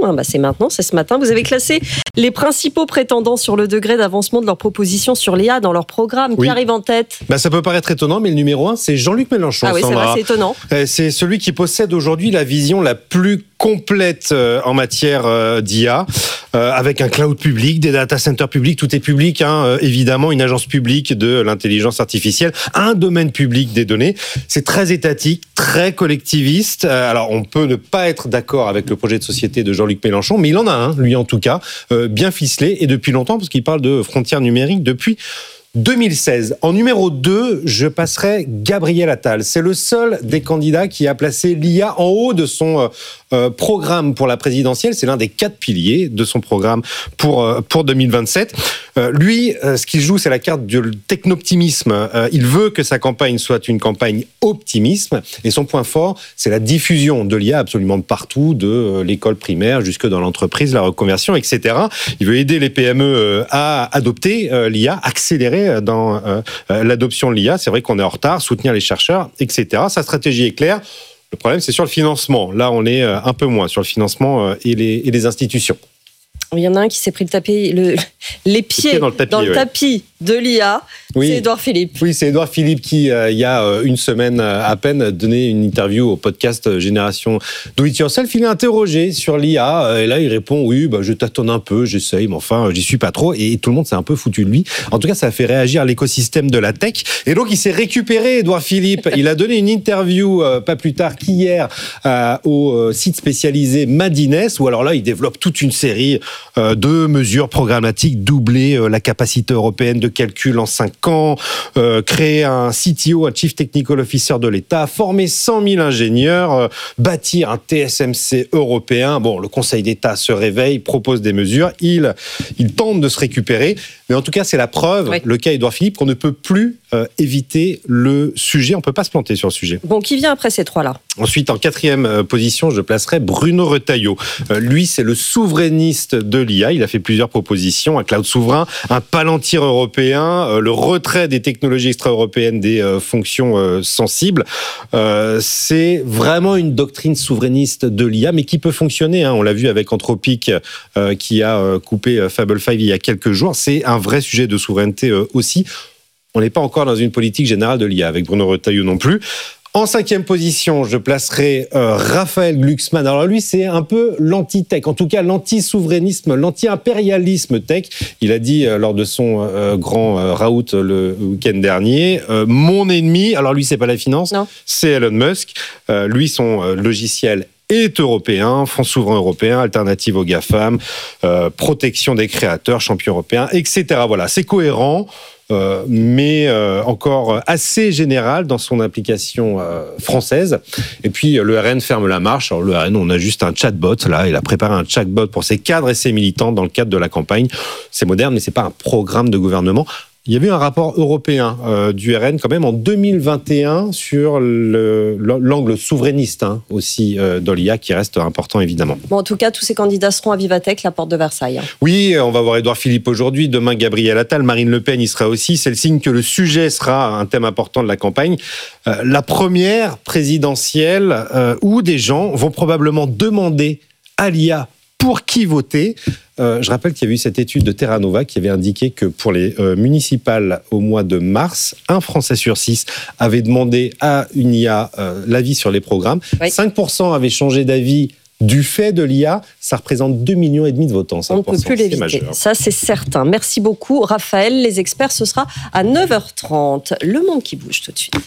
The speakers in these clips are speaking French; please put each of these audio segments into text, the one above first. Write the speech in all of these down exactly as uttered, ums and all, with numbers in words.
hein, bah c'est maintenant, c'est ce matin. Vous avez classé les principaux prétendants sur le degré d'avancement de leurs propositions sur l'I A dans leur programme. Oui. Qui arrive en tête? Bah, ça peut paraître étonnant, mais le numéro un, c'est Jean-Luc Mélenchon. Ah oui, c'est Sandra. vrai, c'est étonnant. C'est celui qui possède aujourd'hui la vision la plus complète en matière d'I A, euh, avec un cloud public, des data centers publics, tout est public, hein, évidemment, une agence publique de l'intelligence artificielle, un domaine public des données. C'est très étatique, très collectiviste. Alors, on peut ne pas être d'accord avec le projet de société de Jean-Luc Mélenchon, mais il en a un, lui en tout cas, euh, bien ficelé, et depuis longtemps, parce qu'il parle de frontières numériques depuis deux mille seize. En numéro deux, je passerai Gabriel Attal. C'est le seul des candidats qui a placé l'I A en haut de son euh, programme pour la présidentielle. C'est l'un des quatre piliers de son programme pour, euh, pour deux mille vingt-sept. Euh, lui, euh, ce qu'il joue, c'est la carte du technoptimisme. Euh, il veut que sa campagne soit une campagne optimisme. Et son point fort, c'est la diffusion de l'I A absolument partout, de euh, l'école primaire jusque dans l'entreprise, la reconversion, et cetera. Il veut aider les P M E euh, à adopter euh, l'I A, accélérer dans euh, l'adoption de l'I A. C'est vrai qu'on est en retard, soutenir les chercheurs, et cetera. Sa stratégie est claire. Le problème, c'est sur le financement. Là, on est un peu moins sur le financement et les, et les institutions. Il y en a un qui s'est pris le tapis, le, les pieds dans le tapis, dans le tapis de l'I A. Oui. C'est Édouard Philippe. Oui, c'est Édouard Philippe qui, euh, il y a une semaine à peine, donnait une interview au podcast Génération Do It Yourself. Il est interrogé sur l'I A et là, il répond oui, bah, je tâtonne un peu, j'essaye, mais enfin, j'y suis pas trop. Et tout le monde s'est un peu foutu de lui. En tout cas, ça a fait réagir l'écosystème de la tech. Et donc, il s'est récupéré, Édouard Philippe. Il a donné une interview euh, pas plus tard qu'hier euh, au euh, site spécialisé Madines, où alors là, il développe toute une série euh, de mesures programmatiques, doubler euh, la capacité européenne de calcul en cinq ans, euh, créer un C T O, un Chief Technical Officer de l'État, former cent mille ingénieurs, euh, bâtir un T S M C européen. Bon, le Conseil d'État se réveille, propose des mesures, il, il tente de se récupérer, mais en tout cas, c'est la preuve, oui. Le cas Édouard Philippe, qu'on ne peut plus euh, éviter le sujet, on ne peut pas se planter sur le sujet. Bon, qui vient après ces trois-là? Ensuite, en quatrième position, je placerai Bruno Retailleau. Euh, lui, c'est le souverainiste de l'I A. Il a fait plusieurs propositions, un cloud souverain, un palantir européen, euh, le retrait des technologies extra-européennes des euh, fonctions euh, sensibles. Euh, c'est vraiment une doctrine souverainiste de l'I A, mais qui peut fonctionner. Hein. On l'a vu avec Anthropic, euh, qui a euh, coupé euh, Fable cinq il y a quelques jours. C'est un vrai sujet de souveraineté euh, aussi. On n'est pas encore dans une politique générale de l'I A, avec Bruno Retailleau non plus. En cinquième position, je placerai euh, Raphaël Glucksmann. Alors lui, c'est un peu l'anti-tech, en tout cas l'anti-souverainisme, l'anti-impérialisme tech. Il a dit euh, lors de son euh, grand euh, raout le week-end dernier, euh, mon ennemi, alors lui, c'est pas la finance, non. C'est Elon Musk. Euh, lui, son euh, logiciel est européen, fonds souverain européen, alternative aux GAFAM, euh, protection des créateurs, champion européen, et cetera. Voilà, c'est cohérent. Euh, mais euh, encore assez général dans son application euh, française. Et puis, le R N ferme la marche. Alors, le R N, on a juste un chatbot, là. Il a préparé un chatbot pour ses cadres et ses militants dans le cadre de la campagne. C'est moderne, mais c'est pas un programme de gouvernement. Il y avait un rapport européen euh, du R N quand même en deux mille vingt et un sur le, l'angle souverainiste hein, aussi euh, dans l'I A qui reste important évidemment. Bon, en tout cas, tous ces candidats seront à Vivatech, la porte de Versailles. Hein. Oui, on va voir Édouard Philippe aujourd'hui, demain Gabriel Attal, Marine Le Pen y sera aussi. C'est le signe que le sujet sera un thème important de la campagne. Euh, la première présidentielle euh, où des gens vont probablement demander à l'I A pour qui voter. Euh, je rappelle qu'il y avait eu cette étude de Terra Nova qui avait indiqué que pour les euh, municipales au mois de mars, un Français sur six avait demandé à une I A euh, l'avis sur les programmes. Oui. cinq pour cent avaient changé d'avis du fait de l'I A. Ça représente deux virgule cinq millions de votants. On ne peut plus l'éviter. Ça, c'est certain. Merci beaucoup, Raphaël. Les experts, ce sera à neuf heures trente. Le monde qui bouge tout de suite.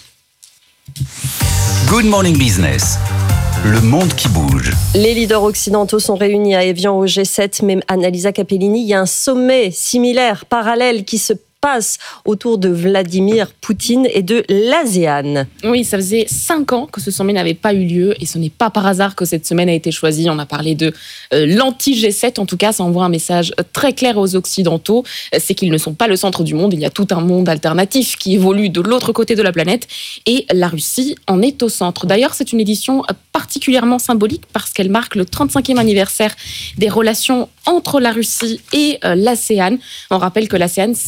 Good Morning Business. Le monde qui bouge. Les leaders occidentaux sont réunis à Évian au G sept, mais Annalisa Capellini, il y a un sommet similaire, parallèle, qui se passe autour de Vladimir Poutine et de l'ASEAN. Oui, ça faisait cinq ans que ce sommet n'avait pas eu lieu et ce n'est pas par hasard que cette semaine a été choisie. On a parlé de euh, l'anti-G sept, en tout cas, ça envoie un message très clair aux Occidentaux, c'est qu'ils ne sont pas le centre du monde, il y a tout un monde alternatif qui évolue de l'autre côté de la planète et la Russie en est au centre. D'ailleurs, c'est une édition particulièrement symbolique parce qu'elle marque le trente-cinquième anniversaire des relations entre la Russie et euh, l'ASEAN. On rappelle que l'ASEAN, c'est le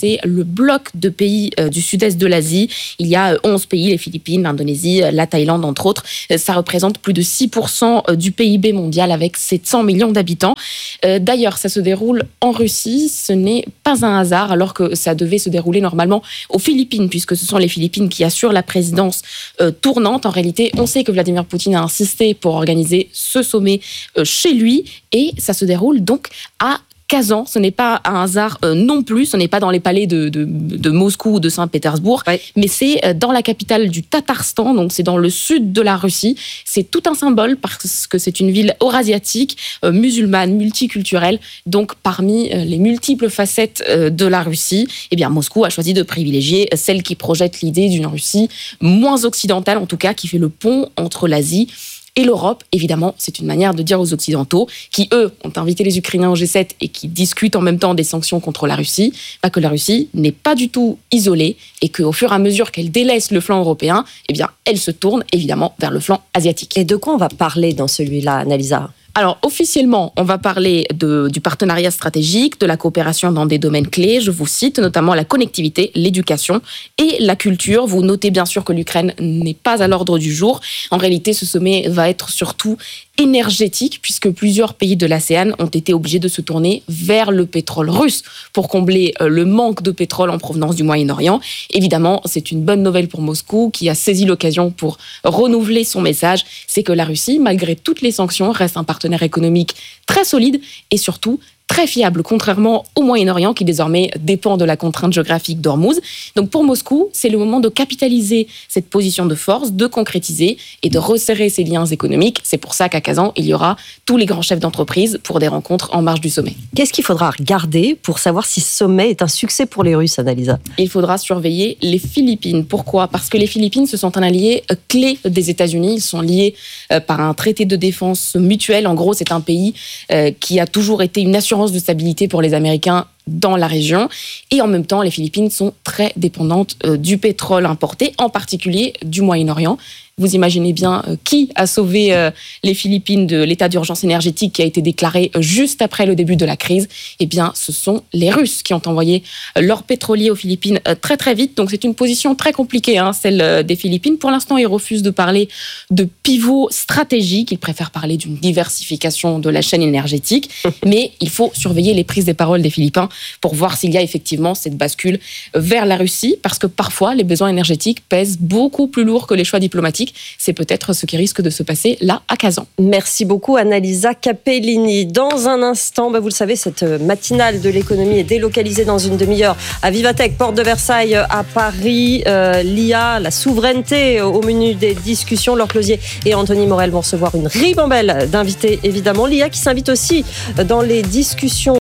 bloc de pays euh, du sud-est de l'Asie. Il y a euh, onze pays, les Philippines, l'Indonésie, euh, la Thaïlande, entre autres. Euh, ça représente plus de six pour cent du P I B mondial avec sept cents millions d'habitants. Euh, d'ailleurs, ça se déroule en Russie. Ce n'est pas un hasard, alors que ça devait se dérouler normalement aux Philippines, puisque ce sont les Philippines qui assurent la présidence euh, tournante. En réalité, on sait que Vladimir Poutine a insisté pour organiser ce sommet euh, chez lui, et ça se déroule donc à Kazan. Ce n'est pas un hasard euh, non plus, ce n'est pas dans les palais de, de, de Moscou ou de Saint-Pétersbourg, ouais. mais c'est euh, dans la capitale du Tatarstan, donc c'est dans le sud de la Russie. C'est tout un symbole parce que c'est une ville eurasiatique, euh, musulmane, multiculturelle. Donc parmi euh, les multiples facettes euh, de la Russie, eh bien Moscou a choisi de privilégier celle qui projette l'idée d'une Russie moins occidentale, en tout cas qui fait le pont entre l'Asie et l'Europe. Évidemment, c'est une manière de dire aux Occidentaux, qui, eux, ont invité les Ukrainiens au G sept et qui discutent en même temps des sanctions contre la Russie, bah, que la Russie n'est pas du tout isolée et qu'au fur et à mesure qu'elle délaisse le flanc européen, eh bien, elle se tourne évidemment vers le flanc asiatique. Et de quoi on va parler dans celui-là, Annalisa ? Alors, officiellement, on va parler de, du partenariat stratégique, de la coopération dans des domaines clés. Je vous cite notamment la connectivité, l'éducation et la culture. Vous notez bien sûr que l'Ukraine n'est pas à l'ordre du jour. En réalité, ce sommet va être surtout énergétique, puisque plusieurs pays de l'ASEAN ont été obligés de se tourner vers le pétrole russe pour combler le manque de pétrole en provenance du Moyen-Orient. Évidemment, c'est une bonne nouvelle pour Moscou, qui a saisi l'occasion pour renouveler son message. C'est que la Russie, malgré toutes les sanctions, reste un partenaire économique très solide et surtout très fiable, contrairement au Moyen-Orient qui désormais dépend de la contrainte géographique d'Ormuz. Donc pour Moscou, c'est le moment de capitaliser cette position de force, de concrétiser et de resserrer ses liens économiques. C'est pour ça qu'à Kazan, il y aura tous les grands chefs d'entreprise pour des rencontres en marge du sommet. Qu'est-ce qu'il faudra regarder pour savoir si ce sommet est un succès pour les Russes, Annalisa ? Il faudra surveiller les Philippines. Pourquoi ? Parce que les Philippines, ce sont un allié clé des États-Unis. Ils sont liés par un traité de défense mutuel. En gros, c'est un pays qui a toujours été une assurance de stabilité pour les Américains dans la région. Et en même temps, les Philippines sont très dépendantes euh, du pétrole importé, en particulier du Moyen-Orient. Vous imaginez bien euh, qui a sauvé euh, les Philippines de l'état d'urgence énergétique qui a été déclaré euh, juste après le début de la crise. Eh bien, ce sont les Russes qui ont envoyé euh, leur pétrolier aux Philippines euh, très très vite. Donc c'est une position très compliquée, hein, celle euh, des Philippines. Pour l'instant, ils refusent de parler de pivot stratégique. Ils préfèrent parler d'une diversification de la chaîne énergétique. Mais il faut surveiller les prises de parole des Philippins pour voir s'il y a effectivement cette bascule vers la Russie, parce que parfois les besoins énergétiques pèsent beaucoup plus lourd que les choix diplomatiques. C'est peut-être ce qui risque de se passer là à Kazan. Merci beaucoup Annalisa Capellini. Dans un instant, bah vous le savez, cette matinale de l'économie est délocalisée dans une demi-heure à Vivatech, porte de Versailles à Paris. Euh, L'I A, la souveraineté au menu des discussions. Laure Closier et Anthony Morel vont recevoir une ribambelle d'invités, évidemment. L'I A qui s'invite aussi dans les discussions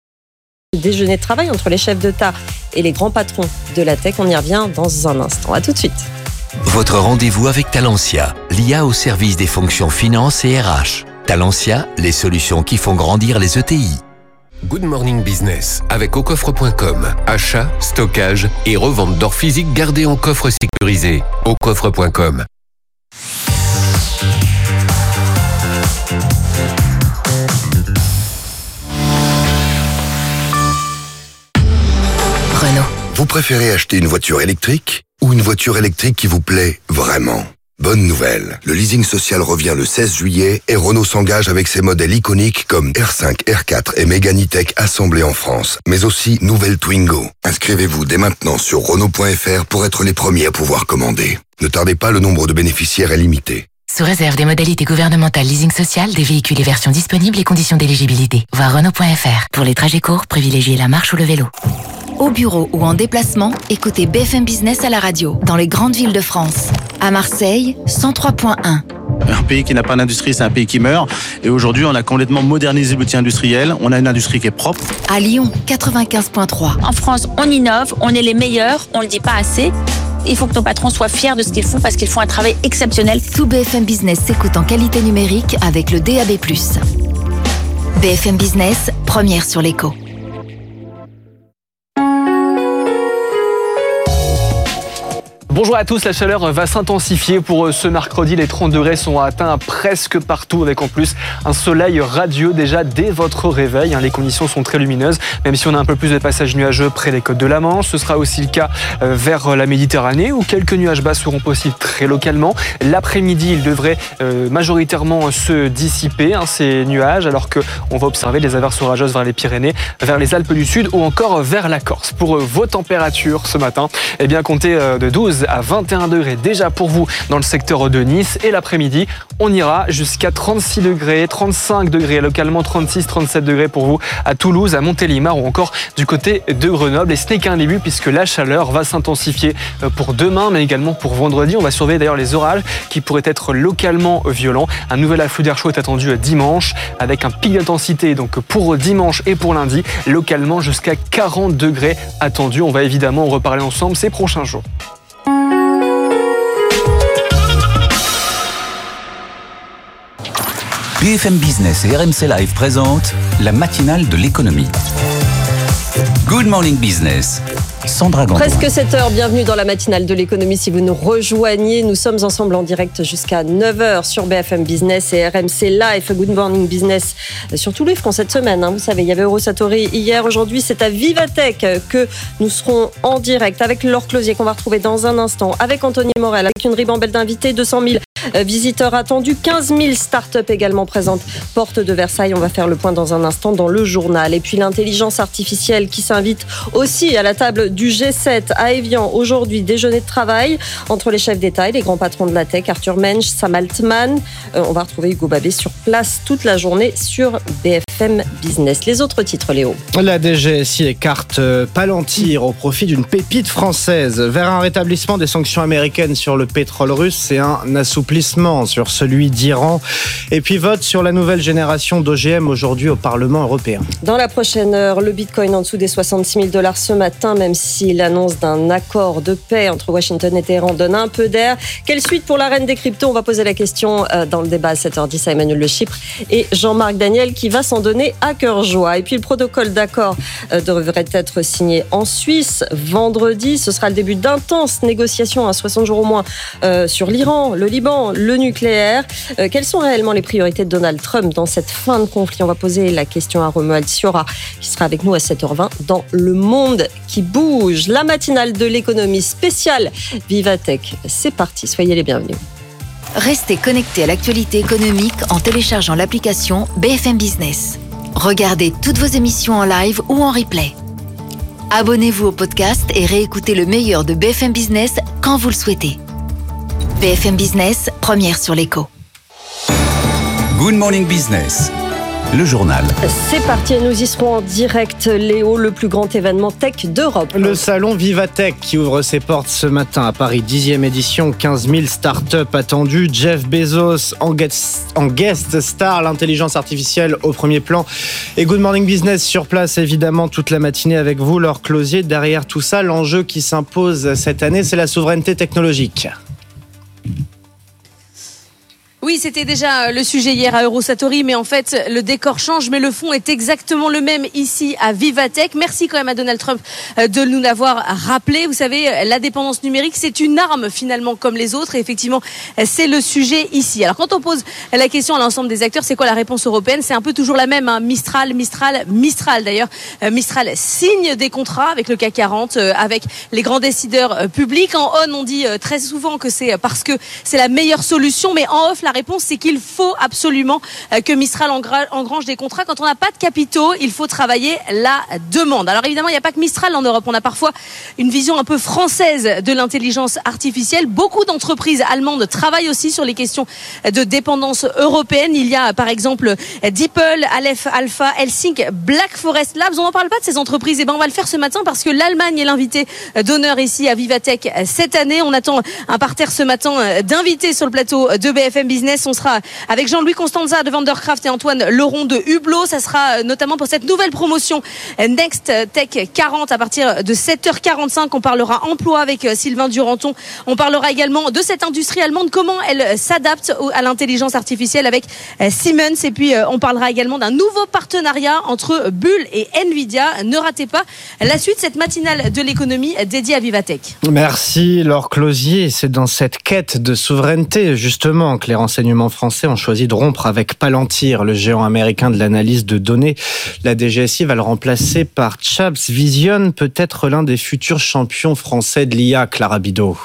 déjeuner de travail entre les chefs d'État et les grands patrons de la tech. On y revient dans un instant. À tout de suite. Votre rendez-vous avec Talentia, l'I A au service des fonctions finance et R H. Talentia, les solutions qui font grandir les E T I. Good Morning Business avec au coffre point com. Achat, stockage et revente d'or physique gardé en coffre sécurisé. au coffre point com. Renault. Vous préférez acheter une voiture électrique ou une voiture électrique qui vous plaît vraiment ? Bonne nouvelle, le leasing social revient le seize juillet et Renault s'engage avec ses modèles iconiques comme R cinq, R quatre et Mégane E-Tech assemblés en France, mais aussi nouvelle Twingo. Inscrivez-vous dès maintenant sur Renault point F R pour être les premiers à pouvoir commander. Ne tardez pas, le nombre de bénéficiaires est limité. Sous réserve des modalités gouvernementales leasing social, des véhicules et versions disponibles et conditions d'éligibilité. Voir Renault point F R. Pour les trajets courts, privilégiez la marche ou le vélo. Au bureau ou en déplacement, écoutez B F M Business à la radio, dans les grandes villes de France. À Marseille, cent trois point un. Un pays qui n'a pas d'industrie, c'est un pays qui meurt. Et aujourd'hui, on a complètement modernisé l'outil industriel. On a une industrie qui est propre. À Lyon, quatre-vingt-quinze point trois. En France, on innove, on est les meilleurs, on ne le dit pas assez. Il faut que nos patrons soient fiers de ce qu'ils font parce qu'ils font un travail exceptionnel. Tout B F M Business s'écoute en qualité numérique avec le D A B plus. B F M Business, première sur l'écho. Bonjour à tous, la chaleur va s'intensifier pour ce mercredi. Les trente degrés sont atteints presque partout avec en plus un soleil radieux déjà dès votre réveil. Les conditions sont très lumineuses, même si on a un peu plus de passages nuageux près des côtes de la Manche. Ce sera aussi le cas vers la Méditerranée où quelques nuages bas seront possibles très localement. L'après-midi, il devrait majoritairement se dissiper hein, ces nuages alors qu'on va observer des averses orageuses vers les Pyrénées, vers les Alpes du Sud ou encore vers la Corse. Pour vos températures ce matin, eh bien comptez de douze à vingt et un degrés déjà pour vous dans le secteur de Nice et l'après-midi, on ira jusqu'à trente-six degrés, trente-cinq degrés, localement trente-six, trente-sept degrés pour vous à Toulouse, à Montélimar ou encore du côté de Grenoble. Et ce n'est qu'un début puisque la chaleur va s'intensifier pour demain mais également pour vendredi. On va surveiller d'ailleurs les orages qui pourraient être localement violents. Un nouvel afflux d'air chaud est attendu dimanche avec un pic d'intensité donc pour dimanche et pour lundi, localement jusqu'à quarante degrés attendus. On va évidemment en reparler ensemble ces prochains jours. B F M Business et R M C Live présentent la matinale de l'économie. Good Morning Business. Sandra Gandoin. Presque sept heures, bienvenue dans la matinale de l'économie. Si vous nous rejoignez, nous sommes ensemble en direct jusqu'à neuf heures sur B F M Business et R M C Live. Good Morning Business sur tous les fronts cette semaine. Hein. Vous savez, il y avait Eurosatory hier. Aujourd'hui, c'est à Vivatech que nous serons en direct avec Laure Closier qu'on va retrouver dans un instant, avec Anthony Morel, avec une ribambelle d'invités, deux cent mille visiteurs attendus, quinze mille startups également présentes porte de Versailles. On va faire le point dans un instant dans le journal. Et puis l'intelligence artificielle qui s'invite aussi à la table du G sept à Évian. Aujourd'hui, déjeuner de travail entre les chefs d'État et les grands patrons de la tech, Arthur Mensch, Sam Altman. Euh, on va retrouver Hugo Babé sur place toute la journée sur B F M Business. Les autres titres, Léo. La D G S I écarte Palantir au profit d'une pépite française vers un rétablissement des sanctions américaines sur le pétrole russe et un assouplissement sur celui d'Iran. Et puis vote sur la nouvelle génération d'O G M aujourd'hui au Parlement européen. Dans la prochaine heure, le Bitcoin en dessous des soixante-six mille dollars ce matin, même si l'annonce d'un accord de paix entre Washington et Téhéran donne un peu d'air. Quelle suite pour la reine des cryptos? On va poser la question dans le débat à sept heures dix à Emmanuel Le Chypre et Jean-Marc Daniel qui va s'en donner à cœur joie. Et puis le protocole d'accord devrait être signé en Suisse vendredi. Ce sera le début d'intenses négociations à soixante jours au moins euh, sur l'Iran, le Liban, le nucléaire. Euh, quelles sont réellement les priorités de Donald Trump dans cette fin de conflit? On va poser la question à Romuald Siora qui sera avec nous à sept heures vingt dans Le Monde qui bouge. La matinale de l'économie spéciale Vivatech. C'est parti, soyez les bienvenus. Restez connectés à l'actualité économique en téléchargeant l'application B F M Business. Regardez toutes vos émissions en live ou en replay. Abonnez-vous au podcast et réécoutez le meilleur de B F M Business quand vous le souhaitez. B F M Business, première sur l'écho. Good Morning Business, le journal. C'est parti, nous y serons en direct, Léo, le plus grand événement tech d'Europe. Le salon Vivatech qui ouvre ses portes ce matin à Paris, dixième édition, quinze mille startups attendues. Jeff Bezos en guest, en guest star, l'intelligence artificielle au premier plan. Et Good Morning Business sur place, évidemment, toute la matinée avec vous, Laure Closier. Derrière tout ça, l'enjeu qui s'impose cette année, c'est la souveraineté technologique. Oui, c'était déjà le sujet hier à Eurosatory, mais en fait, le décor change, mais le fond est exactement le même ici à Vivatech. Merci quand même à Donald Trump de nous l'avoir rappelé. Vous savez, la dépendance numérique, c'est une arme finalement comme les autres, et effectivement, c'est le sujet ici. Alors, quand on pose la question à l'ensemble des acteurs, c'est quoi la réponse européenne? C'est un peu toujours la même, hein. Mistral, Mistral, Mistral. D'ailleurs, Mistral signe des contrats avec le C A C quarante, avec les grands décideurs publics. En on, on dit très souvent que c'est parce que c'est la meilleure solution, mais en off, la réponse, c'est qu'il faut absolument que Mistral engrange des contrats. Quand on n'a pas de capitaux, il faut travailler la demande. Alors évidemment, il n'y a pas que Mistral en Europe. On a parfois une vision un peu française de l'intelligence artificielle. Beaucoup d'entreprises allemandes travaillent aussi sur les questions de dépendance européenne. Il y a par exemple DeepL, Aleph Alpha, Helsing, Black Forest Labs. On n'en parle pas de ces entreprises. Et ben on va le faire ce matin parce que l'Allemagne est l'invité d'honneur ici à Vivatech cette année. On attend un parterre ce matin d'invités sur le plateau de B F M Business. Business. On sera avec Jean-Louis Constanza de Vandercraft et Antoine Leron de Hublot. Ça sera notamment pour cette nouvelle promotion Next Tech quarante à partir de sept heures quarante-cinq. On parlera emploi avec Sylvain Duranton. On parlera également de cette industrie allemande, comment elle s'adapte à l'intelligence artificielle avec Siemens. Et puis on parlera également d'un nouveau partenariat entre Bull et Nvidia. Ne ratez pas la suite, cette matinale de l'économie dédiée à Vivatech. Merci Laure Closier. C'est dans cette quête de souveraineté justement que les renseignements français ont choisi de rompre avec Palantir, le géant américain de l'analyse de données. La D G S I va le remplacer par Chaps Vision, peut-être l'un des futurs champions français de l'I A, Clara Bidot.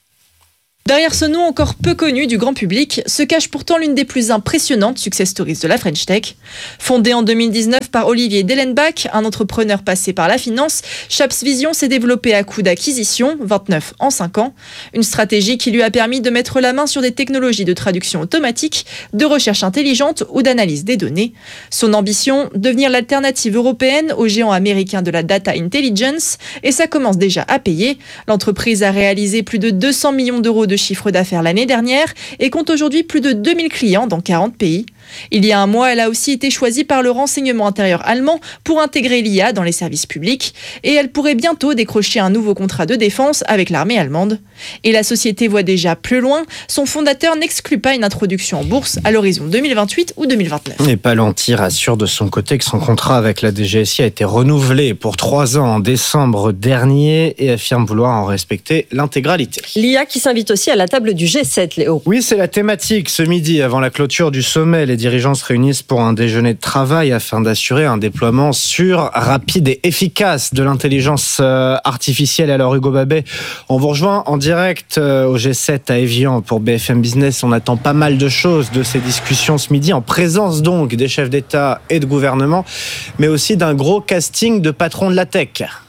Derrière ce nom encore peu connu du grand public se cache pourtant l'une des plus impressionnantes success stories de la French Tech. Fondée en deux mille dix-neuf par Olivier Dellenbach, un entrepreneur passé par la finance, Chaps Vision s'est développé à coup d'acquisition, vingt-neuf en cinq ans. Une stratégie qui lui a permis de mettre la main sur des technologies de traduction automatique, de recherche intelligente ou d'analyse des données. Son ambition, devenir l'alternative européenne au géant américain de la data intelligence, et ça commence déjà à payer. L'entreprise a réalisé plus de deux cents millions d'euros de de chiffre d'affaires l'année dernière et compte aujourd'hui plus de deux mille clients dans quarante pays. Il y a un mois, elle a aussi été choisie par le renseignement intérieur allemand pour intégrer l'I A dans les services publics et elle pourrait bientôt décrocher un nouveau contrat de défense avec l'armée allemande. Et la société voit déjà plus loin, son fondateur n'exclut pas une introduction en bourse à l'horizon deux mille vingt-huit ou deux mille vingt-neuf. Et Palantir assure de son côté que son contrat avec la D G S I a été renouvelé pour trois ans en décembre dernier et affirme vouloir en respecter l'intégralité. L'I A qui s'invite aussi à la table du G sept, Léo. Oui, c'est la thématique ce midi avant la clôture du sommet. Les dirigeants se réunissent pour un déjeuner de travail afin d'assurer un déploiement sûr, rapide et efficace de l'intelligence artificielle. Alors Hugo Babet, on vous rejoint en direct au G sept à Évian pour B F M Business. On attend pas mal de choses de ces discussions ce midi, en présence donc des chefs d'État et de gouvernement, mais aussi d'un gros casting de patrons de la tech.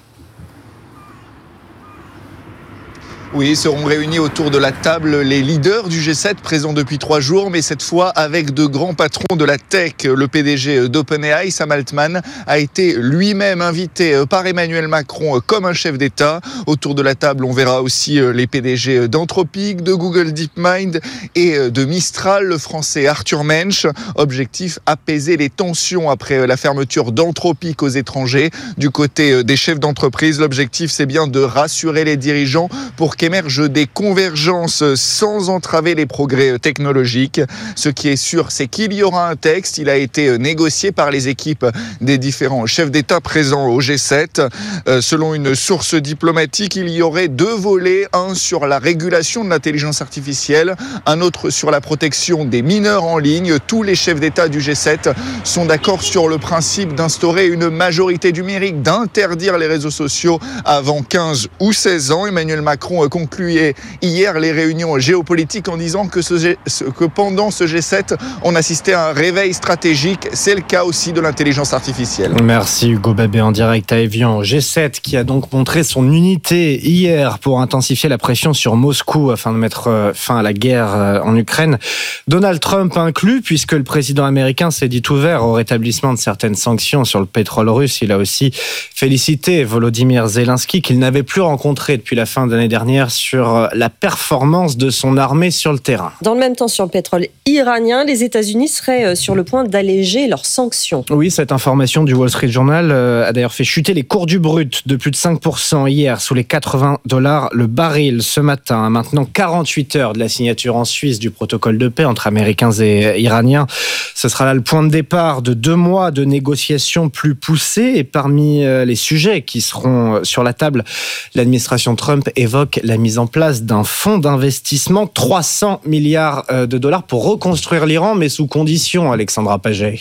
Oui, seront réunis autour de la table les leaders du G sept présents depuis trois jours, mais cette fois avec de grands patrons de la tech. Le P D G d'OpenAI, Sam Altman, a été lui-même invité par Emmanuel Macron comme un chef d'État. Autour de la table, on verra aussi les P D G d'Anthropic, de Google DeepMind et de Mistral, le français Arthur Mensch. Objectif, apaiser les tensions après la fermeture d'Anthropic aux étrangers. Du côté des chefs d'entreprise, l'objectif, c'est bien de rassurer les dirigeants pour qu'émergent des convergences sans entraver les progrès technologiques. Ce qui est sûr, c'est qu'il y aura un texte. Il a été négocié par les équipes des différents chefs d'État présents au G sept. Euh, selon une source diplomatique, il y aurait deux volets. Un sur la régulation de l'intelligence artificielle, un autre sur la protection des mineurs en ligne. Tous les chefs d'État du G sept sont d'accord sur le principe d'instaurer une majorité numérique, d'interdire les réseaux sociaux avant quinze ou seize ans. Emmanuel Macron concluait hier les réunions géopolitiques en disant que, ce G, que pendant ce G sept, on assistait à un réveil stratégique. C'est le cas aussi de l'intelligence artificielle. Merci Hugo Babet en direct à Évian. G sept qui a donc montré son unité hier pour intensifier la pression sur Moscou afin de mettre fin à la guerre en Ukraine. Donald Trump inclus, puisque le président américain s'est dit ouvert au rétablissement de certaines sanctions sur le pétrole russe. Il a aussi félicité Volodymyr Zelensky qu'il n'avait plus rencontré depuis la fin de l'année dernière sur la performance de son armée sur le terrain. Dans le même temps, sur le pétrole iranien, les États-Unis seraient sur le point d'alléger leurs sanctions. Oui, cette information du Wall Street Journal a d'ailleurs fait chuter les cours du brut de plus de cinq pour cent hier, sous les quatre-vingts dollars le baril ce matin. Maintenant quarante-huit heures de la signature en Suisse du protocole de paix entre Américains et Iraniens. Ce sera là le point de départ de deux mois de négociations plus poussées. Et parmi les sujets qui seront sur la table, l'administration Trump évoque la mise en place d'un fonds d'investissement, trois cents milliards de dollars pour reconstruire l'Iran, mais sous condition, Alexandra Paget.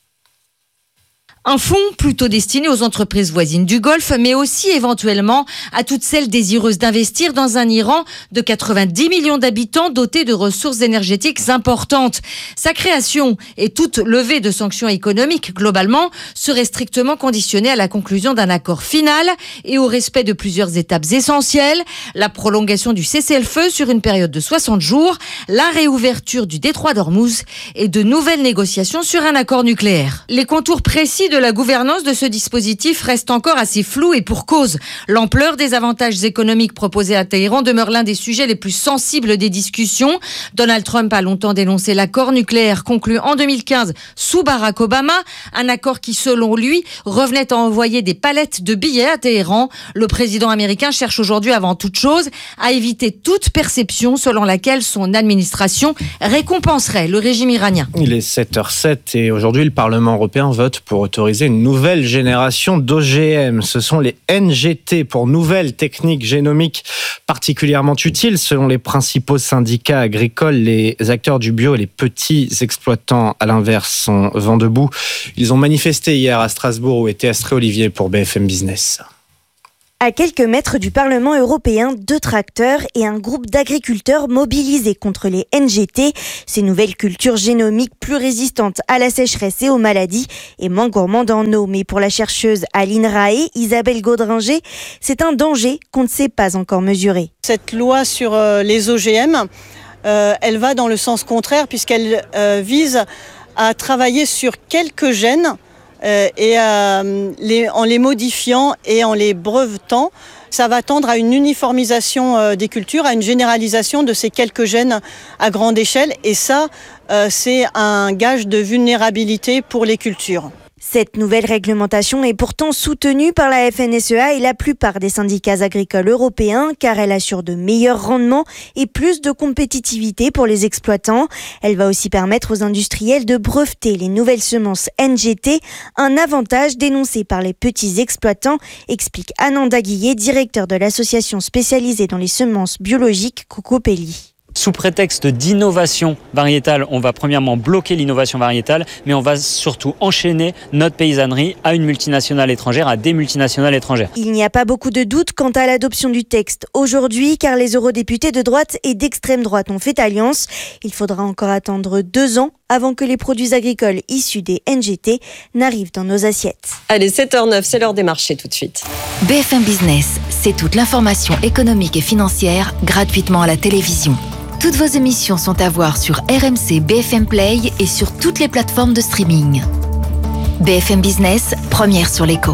Un fonds plutôt destiné aux entreprises voisines du Golfe, mais aussi éventuellement à toutes celles désireuses d'investir dans un Iran de quatre-vingt-dix millions d'habitants doté de ressources énergétiques importantes. Sa création et toute levée de sanctions économiques, globalement, serait strictement conditionnée à la conclusion d'un accord final et au respect de plusieurs étapes essentielles. La prolongation du cessez-le-feu sur une période de soixante jours, la réouverture du détroit d'Ormuz et de nouvelles négociations sur un accord nucléaire. Les contours précis de la gouvernance de ce dispositif reste encore assez floue et pour cause. L'ampleur des avantages économiques proposés à Téhéran demeure l'un des sujets les plus sensibles des discussions. Donald Trump a longtemps dénoncé l'accord nucléaire conclu en deux mille quinze sous Barack Obama, un accord qui, selon lui, revenait à envoyer des palettes de billets à Téhéran. Le président américain cherche aujourd'hui avant toute chose à éviter toute perception selon laquelle son administration récompenserait le régime iranien. Il est sept heures sept et aujourd'hui le Parlement européen vote pour autoriser une nouvelle génération d'O G M. Ce sont les N G T pour nouvelles techniques génomiques particulièrement utiles selon les principaux syndicats agricoles. Les acteurs du bio et les petits exploitants, à l'inverse, sont vent debout. Ils ont manifesté hier à Strasbourg où était Astrée Olivier pour B F M Business. À quelques mètres du Parlement européen, deux tracteurs et un groupe d'agriculteurs mobilisés contre les N G T. Ces nouvelles cultures génomiques plus résistantes à la sécheresse et aux maladies et moins gourmandes en eau. Mais pour la chercheuse à l'INRAE, Isabelle Gaudringer, c'est un danger qu'on ne sait pas encore mesurer. Cette loi sur les O G M, euh, elle va dans le sens contraire puisqu'elle euh, vise à travailler sur quelques gènes Euh, et euh, les, en les modifiant et en les brevetant, ça va tendre à une uniformisation euh, des cultures, à une généralisation de ces quelques gènes à grande échelle. Et ça, euh, c'est un gage de vulnérabilité pour les cultures. Cette nouvelle réglementation est pourtant soutenue par la F N S E A et la plupart des syndicats agricoles européens car elle assure de meilleurs rendements et plus de compétitivité pour les exploitants. Elle va aussi permettre aux industriels de breveter les nouvelles semences N G T, un avantage dénoncé par les petits exploitants, explique Ananda Guillet, directeur de l'association spécialisée dans les semences biologiques Cocopelli. Sous prétexte d'innovation variétale, on va premièrement bloquer l'innovation variétale, mais on va surtout enchaîner notre paysannerie à une multinationale étrangère, à des multinationales étrangères. Il n'y a pas beaucoup de doutes quant à l'adoption du texte aujourd'hui, car les eurodéputés de droite et d'extrême droite ont fait alliance. Il faudra encore attendre deux ans avant que les produits agricoles issus des N G T n'arrivent dans nos assiettes. Allez, sept heures neuf, c'est l'heure des marchés tout de suite. B F M Business, c'est toute l'information économique et financière gratuitement à la télévision. Toutes vos émissions sont à voir sur R M C B F M Play et sur toutes les plateformes de streaming. B F M Business, première sur l'écho.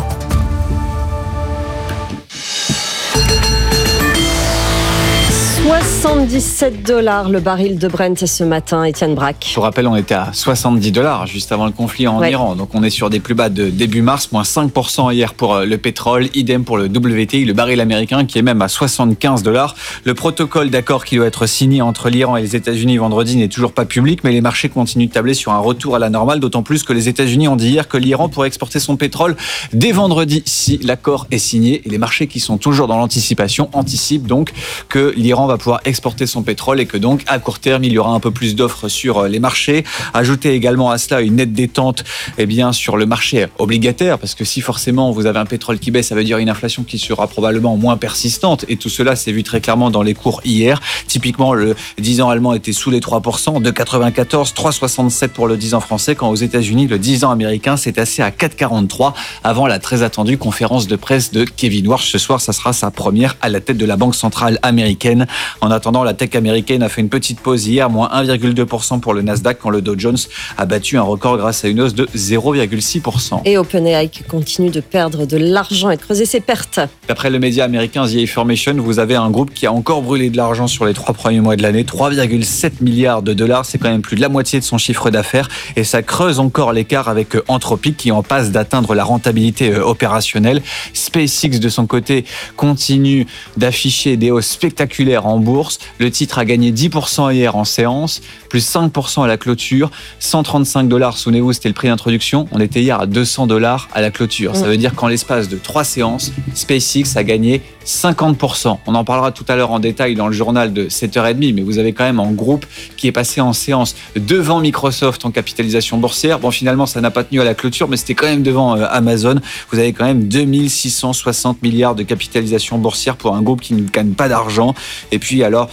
soixante-dix-sept dollars le baril de Brent ce matin, Étienne Braque. Je vous rappelle, on était à soixante-dix dollars juste avant le conflit en ouais. Iran. Donc on est sur des plus bas de début mars, moins cinq pour cent hier pour le pétrole, idem pour le W T I, le baril américain qui est même à soixante-quinze dollars. Le protocole d'accord qui doit être signé entre l'Iran et les États-Unis vendredi n'est toujours pas public, mais les marchés continuent de tabler sur un retour à la normale, d'autant plus que les États-Unis ont dit hier que l'Iran pourrait exporter son pétrole dès vendredi si l'accord est signé. Et les marchés qui sont toujours dans l'anticipation anticipent donc que l'Iran va pouvoir exporter son pétrole et que donc à court terme il y aura un peu plus d'offres sur les marchés. Ajoutez également à cela une nette détente eh bien, sur le marché obligataire, parce que si forcément vous avez un pétrole qui baisse, ça veut dire une inflation qui sera probablement moins persistante, et tout cela s'est vu très clairement dans les cours hier. Typiquement le dix ans allemand était sous les trois pour cent, deux virgule quatre-vingt-quatorze, trois virgule soixante-sept pour le dix ans français, quand aux États-Unis le dix ans américain s'est tassé à quatre virgule quarante-trois avant la très attendue conférence de presse de Kevin Warsh. Ce soir, ça sera sa première à la tête de la Banque centrale américaine. En attendant, la tech américaine a fait une petite pause hier, moins un virgule deux pour cent pour le Nasdaq, quand le Dow Jones a battu un record grâce à une hausse de zéro virgule six pour cent. Et OpenAI qui continue de perdre de l'argent et de creuser ses pertes. D'après le média américain The Information, vous avez un groupe qui a encore brûlé de l'argent sur les trois premiers mois de l'année, trois virgule sept milliards de dollars, c'est quand même plus de la moitié de son chiffre d'affaires, et ça creuse encore l'écart avec Anthropic qui en passe d'atteindre la rentabilité opérationnelle. SpaceX de son côté continue d'afficher des hausses spectaculaires en bourse. Le titre a gagné dix pour cent hier en séance, plus cinq pour cent à la clôture, cent trente-cinq dollars, souvenez-vous, c'était le prix d'introduction. On était hier à deux cents dollars à la clôture. Ça veut dire qu'en l'espace de trois séances, SpaceX a gagné cinquante pour cent. On en parlera tout à l'heure en détail dans le journal de sept heures trente, mais vous avez quand même un groupe qui est passé en séance devant Microsoft en capitalisation boursière. Bon, finalement, ça n'a pas tenu à la clôture, mais c'était quand même devant euh, Amazon. Vous avez quand même deux mille six cent soixante milliards de capitalisation boursière pour un groupe qui ne gagne pas d'argent. Et puis, alors,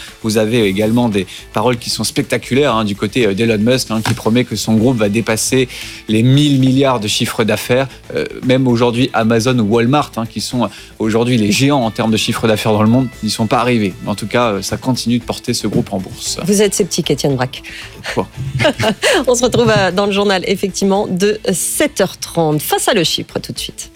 Vous avez également des paroles qui sont spectaculaires hein, du côté d'Elon Musk hein, qui promet que son groupe va dépasser les mille milliards de chiffre d'affaires. Euh, même aujourd'hui, Amazon ou Walmart, hein, qui sont aujourd'hui les géants en termes de chiffre d'affaires dans le monde, n'y sont pas arrivés. En tout cas, ça continue de porter ce groupe en bourse. Vous êtes sceptique, Étienne Braque. On se retrouve dans le journal, effectivement, de sept heures trente. Face à le Chypre, tout de suite.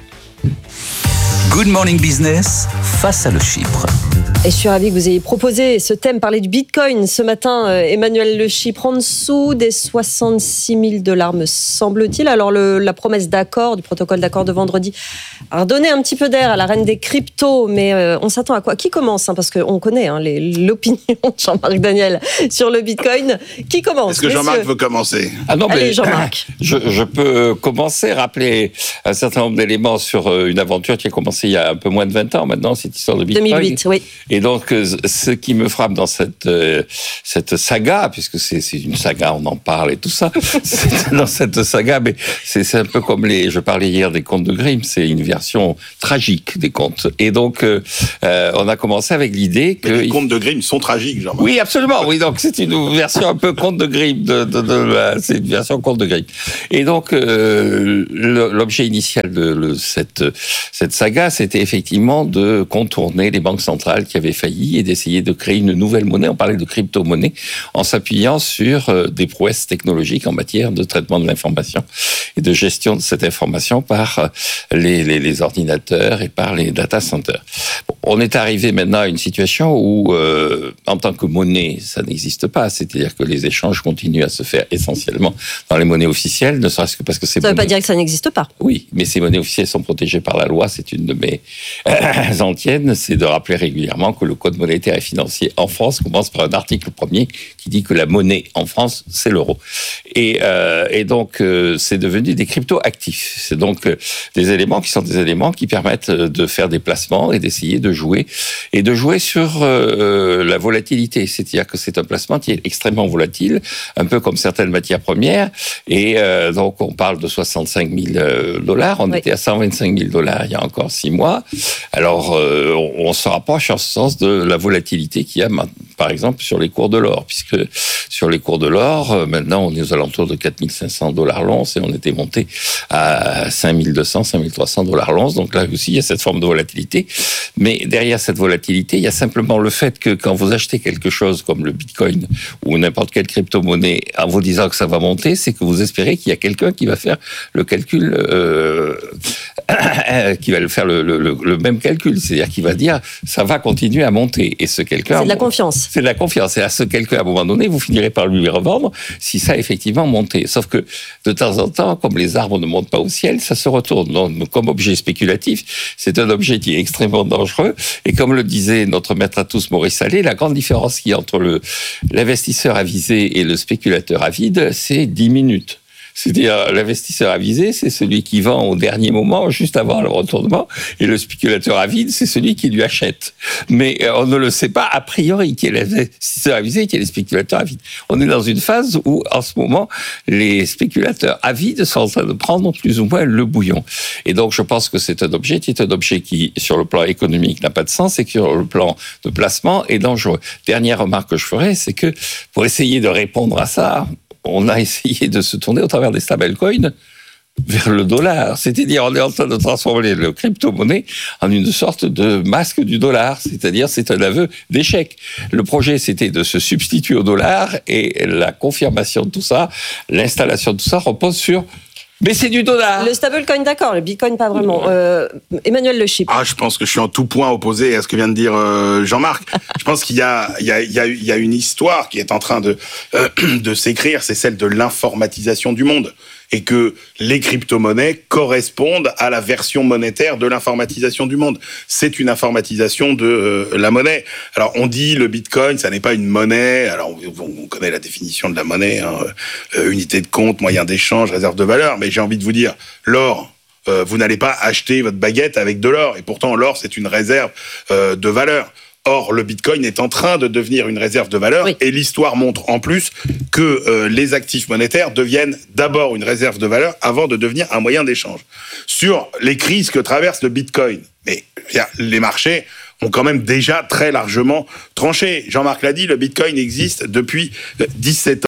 Good Morning Business, face à le Chypre. Et je suis ravie que vous ayez proposé ce thème, parler du Bitcoin. Ce matin, Emmanuel Le Chypre, en dessous des soixante-six mille dollars, me semble-t-il. Alors, le, la promesse d'accord, du protocole d'accord de vendredi, a redonné un petit peu d'air à la reine des cryptos. Mais euh, on s'attend à quoi? Qui commence hein, parce qu'on connaît hein, les, l'opinion de Jean-Marc Daniel sur le Bitcoin. Qui commence? Est-ce que messieurs? Jean-Marc veut commencer? Ah non, Allez, mais Jean-Marc. Je, je peux commencer, rappeler un certain nombre d'éléments sur une aventure qui a commencé il y a un peu moins de vingt ans maintenant, cette histoire de Bitcoin. deux mille huit, oui. Et donc, ce qui me frappe dans cette, euh, cette saga, puisque c'est, c'est une saga, on en parle et tout ça, c'est dans cette saga, mais c'est, c'est un peu comme les, je parlais hier des contes de Grimm, c'est une version tragique des contes. Et donc, euh, on a commencé avec l'idée que... Mais les contes de Grimm sont tragiques, Jean-Marc. Oui, absolument, oui, donc c'est une version un peu conte de Grimm, de, de, de, de, c'est une version conte de Grimm. Et donc, euh, l'objet initial de, de cette, cette saga, c'était effectivement de contourner les banques centrales qui avaient failli et d'essayer de créer une nouvelle monnaie. On parlait de crypto-monnaie en s'appuyant sur des prouesses technologiques en matière de traitement de l'information et de gestion de cette information par les, les, les ordinateurs et par les data centers. Bon, on est arrivé maintenant à une situation où, euh, en tant que monnaie, ça n'existe pas. C'est-à-dire que les échanges continuent à se faire essentiellement dans les monnaies officielles, ne serait-ce que parce que c'est... Ça ne veut pas dire que ça n'existe pas. Oui, mais ces monnaies officielles sont protégées par la loi. C'est une de mes euh, antiennes, c'est de rappeler régulièrement que le code monétaire et financier en France commence par un article premier qui dit que la monnaie en France, c'est l'euro. Et, euh, et donc, euh, c'est devenu des crypto-actifs. C'est donc euh, des éléments qui sont des éléments qui permettent de faire des placements et d'essayer de jouer, et de jouer sur euh, la volatilité. C'est-à-dire que c'est un placement qui est extrêmement volatile, un peu comme certaines matières premières. Et euh, donc, on parle de soixante-cinq mille dollars. On oui. était à cent vingt-cinq mille dollars il y a encore six mois. Alors, euh, on, on se rapproche en ce sens de la volatilité qu'il y a, par exemple, sur les cours de l'or, puisque sur les cours de l'or, maintenant, on est aux alentours de quatre mille cinq cents dollars l'once et on était monté à cinq mille deux cents, cinq mille trois cents dollars l'once. Donc là aussi, il y a cette forme de volatilité. Mais derrière cette volatilité, il y a simplement le fait que quand vous achetez quelque chose comme le Bitcoin ou n'importe quelle crypto-monnaie en vous disant que ça va monter, c'est que vous espérez qu'il y a quelqu'un qui va faire le calcul, euh, qui va faire le, le, le même calcul. C'est-à-dire qu'il va dire, ça va continuer à monter. Et ce quelqu'un... C'est de la confiance. C'est de la confiance. Et à ce quelqu'un, à un moment donné, vous finirez par lui revendre si ça a effectivement monté. Sauf que, de temps en temps, comme les arbres ne montent pas au ciel, ça se retourne. Donc, comme objet spéculatif, c'est un objet qui est extrêmement dangereux. Et comme le disait notre maître à tous, Maurice Allais, la grande différence qu'il y a entre le, l'investisseur avisé et le spéculateur avide, c'est dix minutes. C'est-à-dire, l'investisseur avisé, c'est celui qui vend au dernier moment, juste avant le retournement, et le spéculateur avide, c'est celui qui lui achète. Mais on ne le sait pas a priori qui est l'investisseur avisé et qui est le spéculateur avide. On est dans une phase où, en ce moment, les spéculateurs avides sont en train de prendre plus ou moins le bouillon. Et donc, je pense que c'est un objet qui est un objet qui, sur le plan économique, n'a pas de sens et qui, sur le plan de placement, est dangereux. Dernière remarque que je ferai, c'est que pour essayer de répondre à ça, on a essayé de se tourner au travers des stablecoins vers le dollar. C'est-à-dire, on est en train de transformer le crypto-monnaie en une sorte de masque du dollar. C'est-à-dire, c'est un aveu d'échec. Le projet, c'était de se substituer au dollar et la confirmation de tout ça, l'installation de tout ça repose sur... Mais c'est du dollar. Le stablecoin, d'accord. Le Bitcoin, pas vraiment. Euh, Emmanuel Le Chypre. Ah, je pense que je suis en tout point opposé à ce que vient de dire euh, Jean-Marc. Je pense qu'il y a, il y a, il y a, il y a une histoire qui est en train de, euh, de s'écrire. C'est celle de l'informatisation du monde. Et que les crypto-monnaies correspondent à la version monétaire de l'informatisation du monde. C'est une informatisation de euh, la monnaie. Alors, on dit le Bitcoin, ça n'est pas une monnaie. Alors, on, on connaît la définition de la monnaie, hein, euh, unité de compte, moyen d'échange, réserve de valeur. Mais j'ai envie de vous dire, l'or, euh, vous n'allez pas acheter votre baguette avec de l'or. Et pourtant, l'or, c'est une réserve euh, de valeur. Or, le Bitcoin est en train de devenir une réserve de valeur, oui. Et l'histoire montre en plus que euh, les actifs monétaires deviennent d'abord une réserve de valeur avant de devenir un moyen d'échange. Sur les crises que traverse le Bitcoin, mais les marchés ont quand même déjà très largement tranché. Jean-Marc l'a dit, le Bitcoin existe depuis dix-sept ans.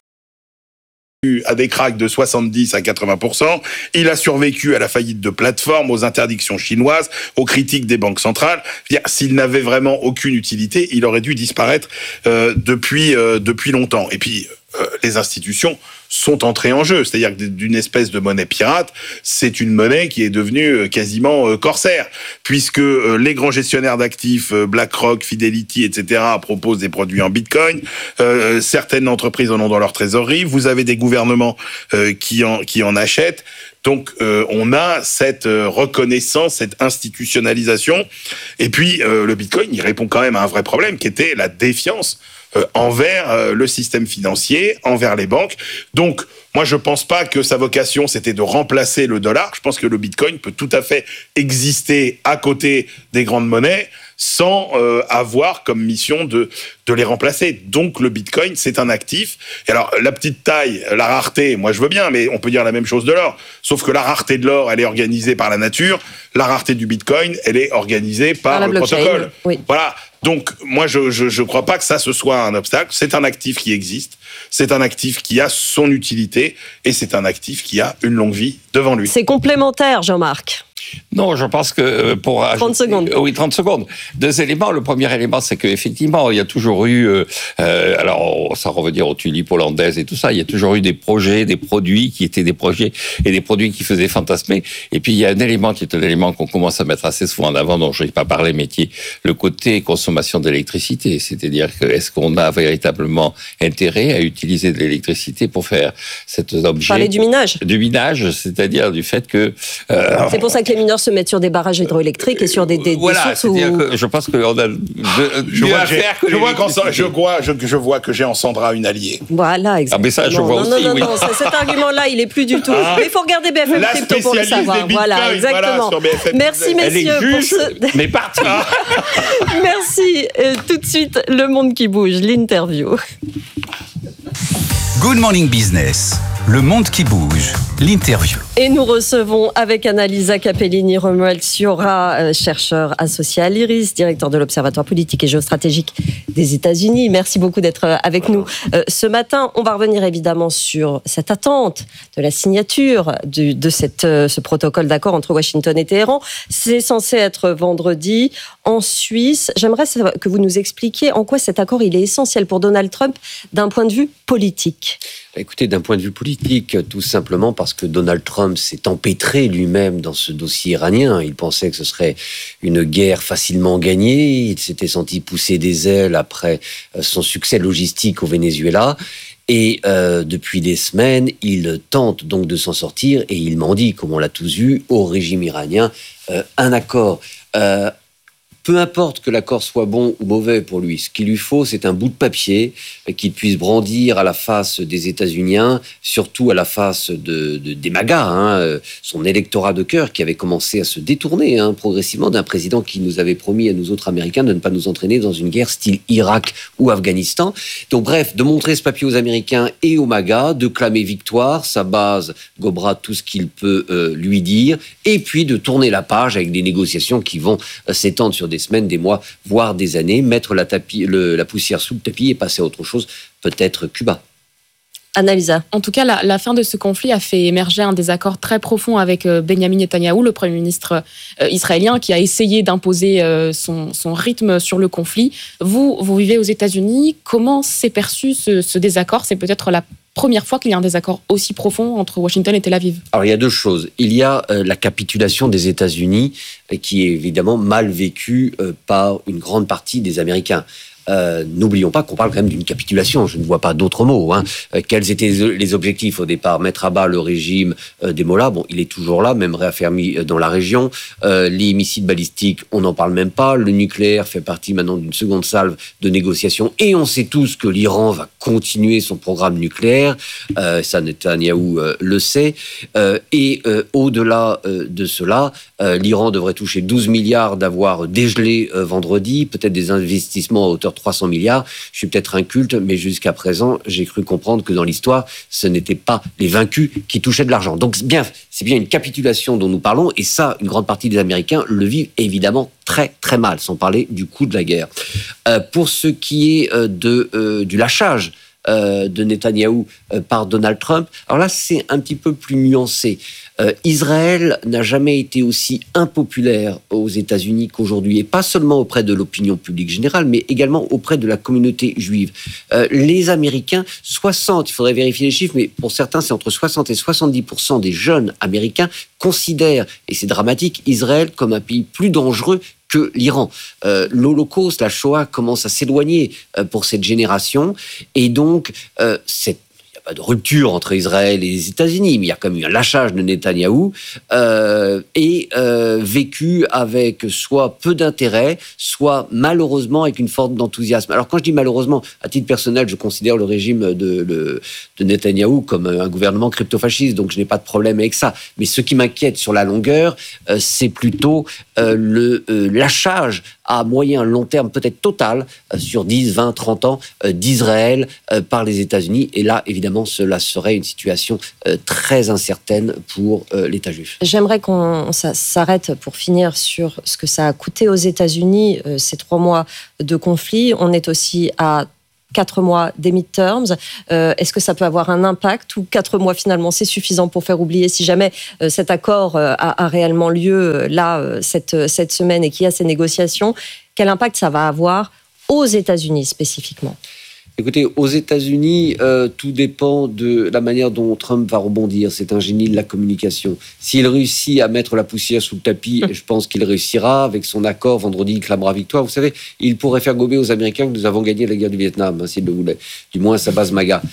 À des cracks de soixante-dix à quatre-vingts pour cent. Il a survécu à la faillite de plateformes, aux interdictions chinoises, aux critiques des banques centrales. S'il n'avait vraiment aucune utilité, il aurait dû disparaître euh, depuis, euh, depuis longtemps. Et puis, euh, les institutions sont entrées en jeu. C'est-à-dire que d'une espèce de monnaie pirate, c'est une monnaie qui est devenue quasiment corsaire, puisque les grands gestionnaires d'actifs, BlackRock, Fidelity, et cetera, proposent des produits en Bitcoin. Euh, certaines entreprises en ont dans leur trésorerie. Vous avez des gouvernements euh, qui, en, qui en achètent. Donc, euh, on a cette euh, reconnaissance, cette institutionnalisation. Et puis, euh, le Bitcoin, il répond quand même à un vrai problème, qui était la défiance Euh, envers euh, le système financier, envers les banques. Donc, moi, je pense pas que sa vocation, c'était de remplacer le dollar. Je pense que le Bitcoin peut tout à fait exister à côté des grandes monnaies sans euh, avoir comme mission de, de les remplacer. Donc, le Bitcoin, c'est un actif. Et alors, la petite taille, la rareté, moi, je veux bien, mais on peut dire la même chose de l'or. Sauf que la rareté de l'or, elle est organisée par la nature. La rareté du Bitcoin, elle est organisée par, par le protocole. Oui. Voilà. Donc, moi, je, je, je crois pas que ça, ce soit un obstacle. C'est un actif qui existe. C'est un actif qui a son utilité. Et c'est un actif qui a une longue vie devant lui. C'est complémentaire, Jean-Marc. Non, je pense que pour trente secondes. Oui, trente secondes. Deux éléments. Le premier élément, c'est qu'effectivement, il y a toujours eu, euh, alors ça revenir aux tulipes hollandaises et tout ça, il y a toujours eu des projets, des produits qui étaient des projets et des produits qui faisaient fantasmer. Et puis il y a un élément qui est un élément qu'on commence à mettre assez souvent en avant, dont je n'ai pas parlé, mais qui est le côté consommation d'électricité. C'est-à-dire que est-ce qu'on a véritablement intérêt à utiliser de l'électricité pour faire cet objet? Parler du minage. Du minage, c'est-à-dire du fait que. Euh, c'est pour ça que les mineurs se mettent sur des barrages hydroélectriques et sur des, des, voilà, des sources où... que je pense qu'on a de, je, vois, que je, vois je, vois, je, je vois que j'ai en Sandra une alliée. Voilà, exactement. Ah, mais ça, je non, vois non, aussi, non, oui. non, non, cet argument-là, il est plus du tout... Ah. Mais il faut regarder B F M Crypto pour le savoir. Voilà, exactement. Voilà, B F M. Elle Merci, messieurs. est juge, pour ce... mais parti. Merci. Et tout de suite, Le Monde qui bouge, l'interview. Good Morning Business, Le Monde qui bouge, l'interview. Et nous recevons avec Annalisa Capellini Romuald Sciorra, chercheur associé à l'IRIS, directeur de l'Observatoire politique et géostratégique des États-Unis. Merci beaucoup d'être avec nous ce matin. On va revenir évidemment sur cette attente de la signature de, de cette, ce protocole d'accord entre Washington et Téhéran. C'est censé être vendredi en Suisse. J'aimerais que vous nous expliquiez en quoi cet accord il est essentiel pour Donald Trump d'un point de vue politique. Écoutez, d'un point de vue politique, tout simplement parce que Donald Trump s'est empêtré lui-même dans ce dossier iranien. Il pensait que ce serait une guerre facilement gagnée. Il s'était senti pousser des ailes après son succès logistique au Venezuela. Et euh, depuis des semaines, il tente donc de s'en sortir et il mendie, comme on l'a tous vu, au régime iranien, euh, un accord. Euh, Peu importe que l'accord soit bon ou mauvais pour lui, ce qu'il lui faut, c'est un bout de papier qu'il puisse brandir à la face des États-Unis, surtout à la face de, de, des MAGA, hein, son électorat de cœur qui avait commencé à se détourner hein, progressivement d'un président qui nous avait promis à nous autres Américains de ne pas nous entraîner dans une guerre style Irak ou Afghanistan. Donc bref, de montrer ce papier aux Américains et aux MAGA, de clamer victoire, sa base gobera tout ce qu'il peut euh, lui dire, et puis de tourner la page avec des négociations qui vont euh, s'étendre sur des semaines, des mois, voire des années, mettre la, tapis, le, la poussière sous le tapis et passer à autre chose, peut-être Cuba. Annalisa. En tout cas, la, la fin de ce conflit a fait émerger un désaccord très profond avec Benyamin Netanyahou, le Premier ministre euh, israélien, qui a essayé d'imposer euh, son, son rythme sur le conflit. Vous, vous vivez aux États-Unis. Comment s'est perçu ce, ce désaccord ? C'est peut-être la première fois qu'il y a un désaccord aussi profond entre Washington et Tel Aviv. Alors, il y a deux choses. Il y a euh, la capitulation des États-Unis, euh, qui est évidemment mal vécue euh, par une grande partie des Américains. Euh, n'oublions pas qu'on parle quand même d'une capitulation, je ne vois pas d'autres mots. Hein. Euh, quels étaient les objectifs au départ ? Mettre à bas le régime euh, des Mollahs, bon, il est toujours là, même réaffermi dans la région. Euh, les missiles balistiques, on n'en parle même pas. Le nucléaire fait partie maintenant d'une seconde salve de négociations. Et on sait tous que l'Iran va continuer son programme nucléaire. Euh, ça, Netanyahou euh, le sait. Euh, et euh, au-delà euh, de cela, euh, l'Iran devrait toucher douze milliards d'avoir dégelé euh, vendredi, peut-être des investissements à hauteur de trois cents milliards. Je suis peut-être inculte, mais jusqu'à présent, j'ai cru comprendre que dans l'histoire, ce n'était pas les vaincus qui touchaient de l'argent. Donc, bien, c'est bien une capitulation dont nous parlons, et ça, une grande partie des Américains le vivent évidemment très très mal, sans parler du coût de la guerre. Euh, pour ce qui est euh, de, euh, du lâchage euh, de Netanyahou euh, par Donald Trump, alors là, c'est un petit peu plus nuancé. Euh, Israël n'a jamais été aussi impopulaire aux États-Unis qu'aujourd'hui, et pas seulement auprès de l'opinion publique générale, mais également auprès de la communauté juive. Euh, les Américains, soixante, il faudrait vérifier les chiffres, mais pour certains, c'est entre soixante et soixante-dix pour cent des jeunes Américains considèrent, et c'est dramatique, Israël comme un pays plus dangereux que l'Iran. Euh, L'Holocauste, la Shoah commence à s'éloigner euh, pour cette génération, et donc euh, cette pas de rupture entre Israël et les États-Unis, mais il y a quand même eu un lâchage de Netanyahou euh, et euh, vécu avec soit peu d'intérêt, soit malheureusement avec une forme d'enthousiasme. Alors quand je dis malheureusement, à titre personnel, je considère le régime de, de, de Netanyahou comme un gouvernement crypto-fasciste, donc je n'ai pas de problème avec ça. Mais ce qui m'inquiète sur la longueur, euh, c'est plutôt euh, le euh, lâchage à moyen, long terme, peut-être total, euh, sur dix, vingt, trente ans, euh, d'Israël euh, par les États-Unis. Et là, évidemment, cela serait une situation euh, très incertaine pour euh, l'État juif. J'aimerais qu'on s'arrête pour finir sur ce que ça a coûté aux États-Unis, euh, ces trois mois de conflit. On est aussi à quatre mois des midterms. Euh, est-ce que ça peut avoir un impact, ou quatre mois finalement c'est suffisant pour faire oublier, si jamais euh, cet accord euh, a, a réellement lieu euh, là euh, cette, cette semaine et qu'il y a ces négociations, quel impact ça va avoir aux États-Unis spécifiquement? Écoutez, aux États-Unis, euh, tout dépend de la manière dont Trump va rebondir. C'est un génie de la communication. S'il réussit à mettre la poussière sous le tapis, et je pense qu'il réussira, avec son accord, vendredi, il clamera victoire. Vous savez, il pourrait faire gober aux Américains que nous avons gagné la guerre du Vietnam, hein, s'il le voulait. Du moins, à sa base MAGA.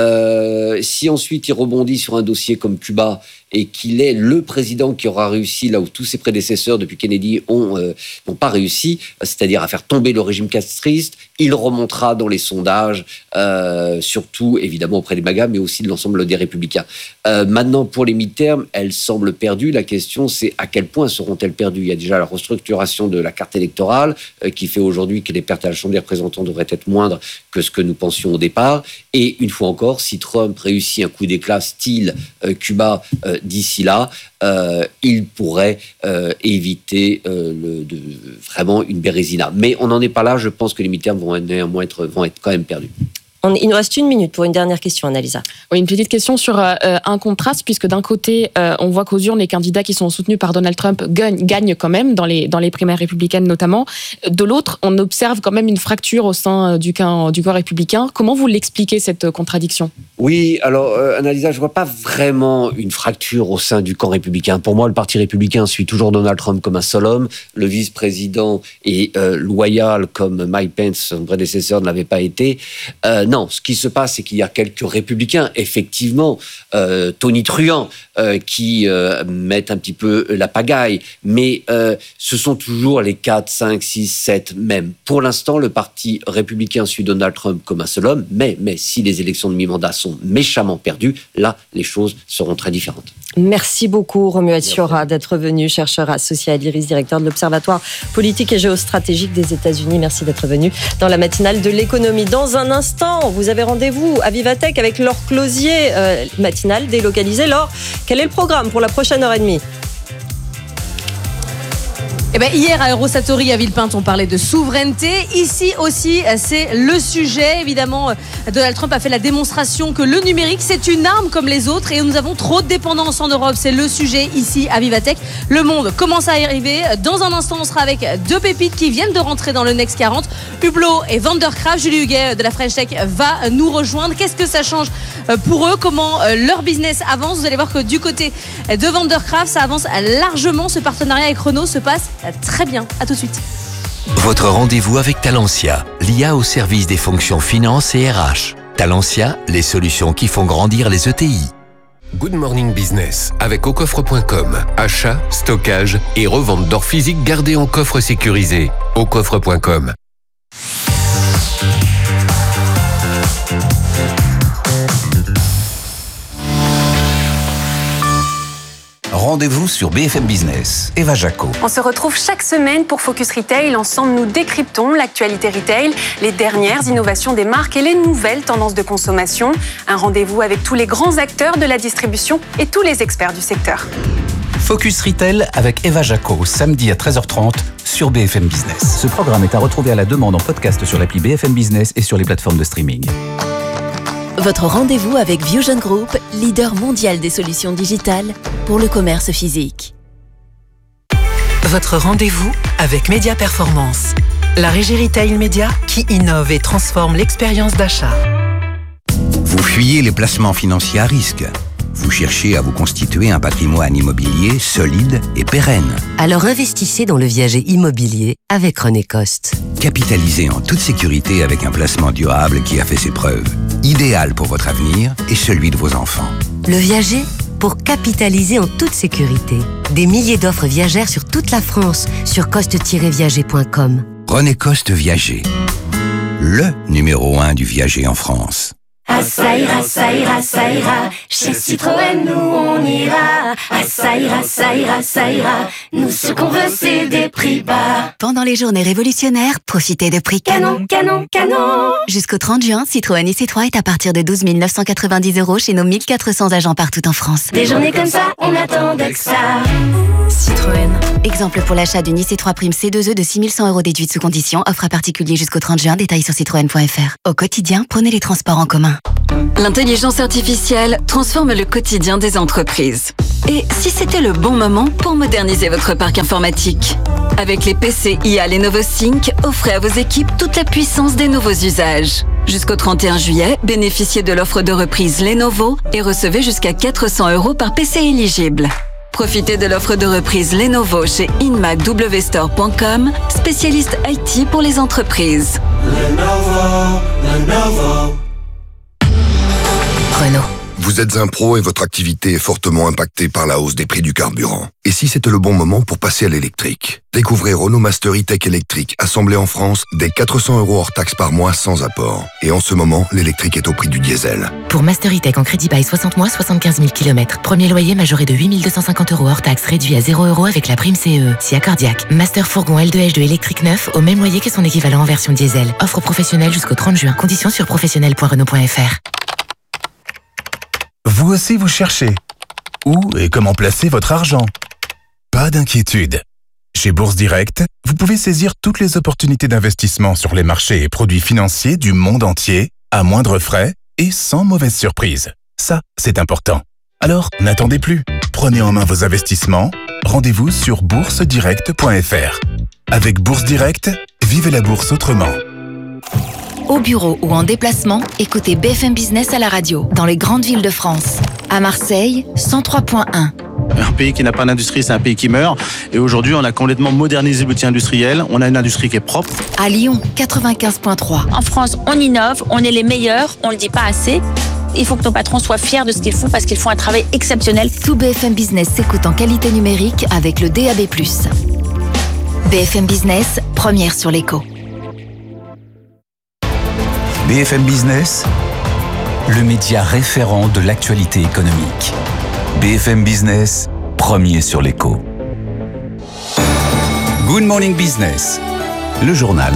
Euh, si ensuite il rebondit sur un dossier comme Cuba et qu'il est le président qui aura réussi là où tous ses prédécesseurs depuis Kennedy ont euh, n'ont pas réussi, c'est-à-dire à faire tomber le régime castriste, il remontera dans les sondages, euh, surtout évidemment auprès des MAGA, mais aussi de l'ensemble des républicains. Euh, maintenant, pour les midterms, elles semblent perdues. La question, c'est à quel point seront-elles perdues? Il y a déjà la restructuration de la carte électorale euh, qui fait aujourd'hui que les pertes à la Chambre des représentants devraient être moindres que ce que nous pensions au départ. Et une fois encore, si Trump réussit un coup d'éclat style euh, Cuba euh, d'ici là, euh, il pourrait euh, éviter euh, le, de, vraiment une bérésina. Mais on n'en est pas là. Je pense que les midterms vont néanmoins être, vont être quand même perdus. On, il nous reste une minute pour une dernière question, Annalisa. Oui, une petite question sur euh, un contraste, puisque d'un côté, euh, on voit qu'aux urnes, les candidats qui sont soutenus par Donald Trump gagnent, gagnent quand même, dans les, dans les primaires républicaines notamment. De l'autre, on observe quand même une fracture au sein du camp, du camp républicain. Comment vous l'expliquez, cette contradiction? Oui, alors, euh, Annalisa, je ne vois pas vraiment une fracture au sein du camp républicain. Pour moi, le Parti républicain suit toujours Donald Trump comme un seul homme. Le vice-président est euh, loyal comme Mike Pence, son prédécesseur, ne l'avait pas été. Euh, Non, ce qui se passe, c'est qu'il y a quelques républicains, effectivement, euh, tonitruants, euh, qui euh, mettent un petit peu la pagaille, mais euh, ce sont toujours les quatre, cinq, six, sept mêmes. Pour l'instant, le Parti républicain suit Donald Trump comme un seul homme, mais, mais si les élections de mi-mandat sont méchamment perdues, là, les choses seront très différentes. Merci beaucoup, Romuald Siora, d'être venu, chercheur associé à l'I R I S, directeur de l'Observatoire politique et géostratégique des États-Unis. Merci d'être venu dans la matinale de l'économie. Dans un instant, vous avez rendez-vous à Vivatech avec Laure Closier, euh, matinale délocalisée. Laure, quel est le programme pour la prochaine heure et demie ? Eh ben, hier à Eurosatory à Villepinte, on parlait de souveraineté. Ici aussi, c'est le sujet. Évidemment, Donald Trump a fait la démonstration que le numérique, c'est une arme comme les autres et nous avons trop de dépendance en Europe. C'est le sujet ici à Vivatech. Le monde commence à y arriver. Dans un instant, on sera avec deux pépites qui viennent de rentrer dans le Next quarante. Hublot et Vandercraft. Julie Huguet de la French Tech va nous rejoindre. Qu'est-ce que ça change pour eux? Comment leur business avance? Vous allez voir que du côté de Vandercraft, ça avance largement. Ce partenariat avec Renault se passe très bien. À tout de suite. Votre rendez-vous avec Talentia, l'I A au service des fonctions finance et R H. Talentia, les solutions qui font grandir les E T I. Good Morning Business avec au coffre point com. Achat, stockage et revente d'or physique gardé en coffre sécurisé. au coffre point com. Rendez-vous sur B F M Business. Eva Jaco. On se retrouve chaque semaine pour Focus Retail. Ensemble, nous décryptons l'actualité retail, les dernières innovations des marques et les nouvelles tendances de consommation. Un rendez-vous avec tous les grands acteurs de la distribution et tous les experts du secteur. Focus Retail avec Eva Jaco, samedi à treize heures trente sur B F M Business. Ce programme est à retrouver à la demande en podcast sur l'appli B F M Business et sur les plateformes de streaming. Votre rendez-vous avec Vusion Group, leader mondial des solutions digitales pour le commerce physique. Votre rendez-vous avec Média Performance, la régie retail média qui innove et transforme l'expérience d'achat. Vous fuyez les placements financiers à risque. Vous cherchez à vous constituer un patrimoine immobilier solide et pérenne. Alors investissez dans le viager immobilier avec René Coste. Capitalisez en toute sécurité avec un placement durable qui a fait ses preuves. Idéal pour votre avenir et celui de vos enfants. Le viager pour capitaliser en toute sécurité. Des milliers d'offres viagères sur toute la France sur coste tiret viager point com. René Coste Viager, le numéro un du viager en France. Ah ça ira, ça ira, ça ira, chez Citroën nous on ira. Ah ça ira, ça ira, ça ira, nous ce qu'on veut c'est des prix bas. Pendant les journées révolutionnaires, profitez de prix canon, canon, canon. Jusqu'au trente juin, Citroën I C trois est à partir de douze mille neuf cent quatre-vingt-dix euros chez nos mille quatre cents agents partout en France. Des journées comme ça, on attendait que ça. Citroën. Exemple pour l'achat d'une I C trois Prime C deux E de six mille cent euros déduite sous condition, offre à particulier jusqu'au trente juin, détails sur citroën point f r. Au quotidien, prenez les transports en commun. L'intelligence artificielle transforme le quotidien des entreprises. Et si c'était le bon moment pour moderniser votre parc informatique? Avec les P C I A Lenovo Sync, offrez à vos équipes toute la puissance des nouveaux usages. Jusqu'au trente et un juillet, bénéficiez de l'offre de reprise Lenovo et recevez jusqu'à quatre cents euros par P C éligible. Profitez de l'offre de reprise Lenovo chez inmac w store point com, spécialiste I T pour les entreprises. Lenovo, Lenovo. Renault. Vous êtes un pro et votre activité est fortement impactée par la hausse des prix du carburant. Et si c'était le bon moment pour passer à l'électrique? Découvrez Renault Master E-Tech électrique, assemblé en France, dès quatre cents euros hors taxe par mois sans apport. Et en ce moment, l'électrique est au prix du diesel. Pour Master E-Tech en crédit bail soixante mois, soixante-quinze mille kilomètres. Premier loyer majoré de huit mille deux cent cinquante euros hors taxe, réduit à zéro euros avec la prime C E E. Si accordiaque. Master Fourgon L deux H deux électrique neuf au même loyer que son équivalent en version diesel. Offre professionnelle jusqu'au trente juin. Conditions sur professionnel point renault point f r. Vous aussi vous cherchez. Où et comment placer votre argent? Pas d'inquiétude. Chez Bourse Direct, vous pouvez saisir toutes les opportunités d'investissement sur les marchés et produits financiers du monde entier, à moindre frais et sans mauvaise surprise. Ça, c'est important. Alors, n'attendez plus. Prenez en main vos investissements. Rendez-vous sur bourse direct point f r. Avec Bourse Direct, vivez la bourse autrement. Au bureau ou en déplacement, écoutez B F M Business à la radio, dans les grandes villes de France. À Marseille, cent trois point un. Un pays qui n'a pas d'industrie, c'est un pays qui meurt. Et aujourd'hui, on a complètement modernisé l'outil industriel. On a une industrie qui est propre. À Lyon, quatre-vingt-quinze point trois. En France, on innove, on est les meilleurs, on le dit pas assez. Il faut que nos patrons soient fiers de ce qu'ils font parce qu'ils font un travail exceptionnel. Tout B F M Business s'écoute en qualité numérique avec le D A B plus. B F M Business, première sur l'écho. B F M Business, le média référent de l'actualité économique. B F M Business, premier sur l'écho. Good Morning Business, le journal.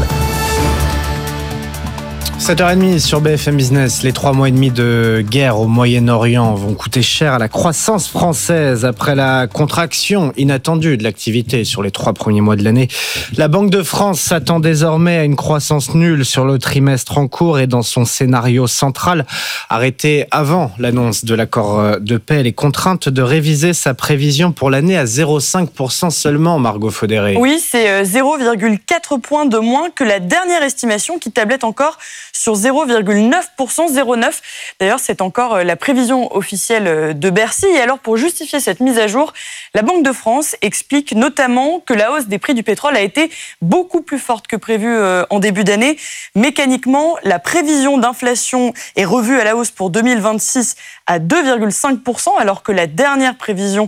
sept heures trente sur B F M Business. Les trois mois et demi de guerre au Moyen-Orient vont coûter cher à la croissance française. Après la contraction inattendue de l'activité sur les trois premiers mois de l'année, la Banque de France s'attend désormais à une croissance nulle sur le trimestre en cours et dans son scénario central, arrêté avant l'annonce de l'accord de paix, elle est contrainte de réviser sa prévision pour l'année à zéro virgule cinq pour cent seulement, Margot Faudéré. Oui, c'est zéro virgule quatre points de moins que la dernière estimation qui tablait encore sur zéro virgule neuf pour cent, zéro virgule neuf. D'ailleurs, c'est encore la prévision officielle de Bercy. Et alors, pour justifier cette mise à jour, la Banque de France explique notamment que la hausse des prix du pétrole a été beaucoup plus forte que prévu en début d'année. Mécaniquement, la prévision d'inflation est revue à la hausse pour deux mille vingt-six à deux virgule cinq pour cent, alors que la dernière prévision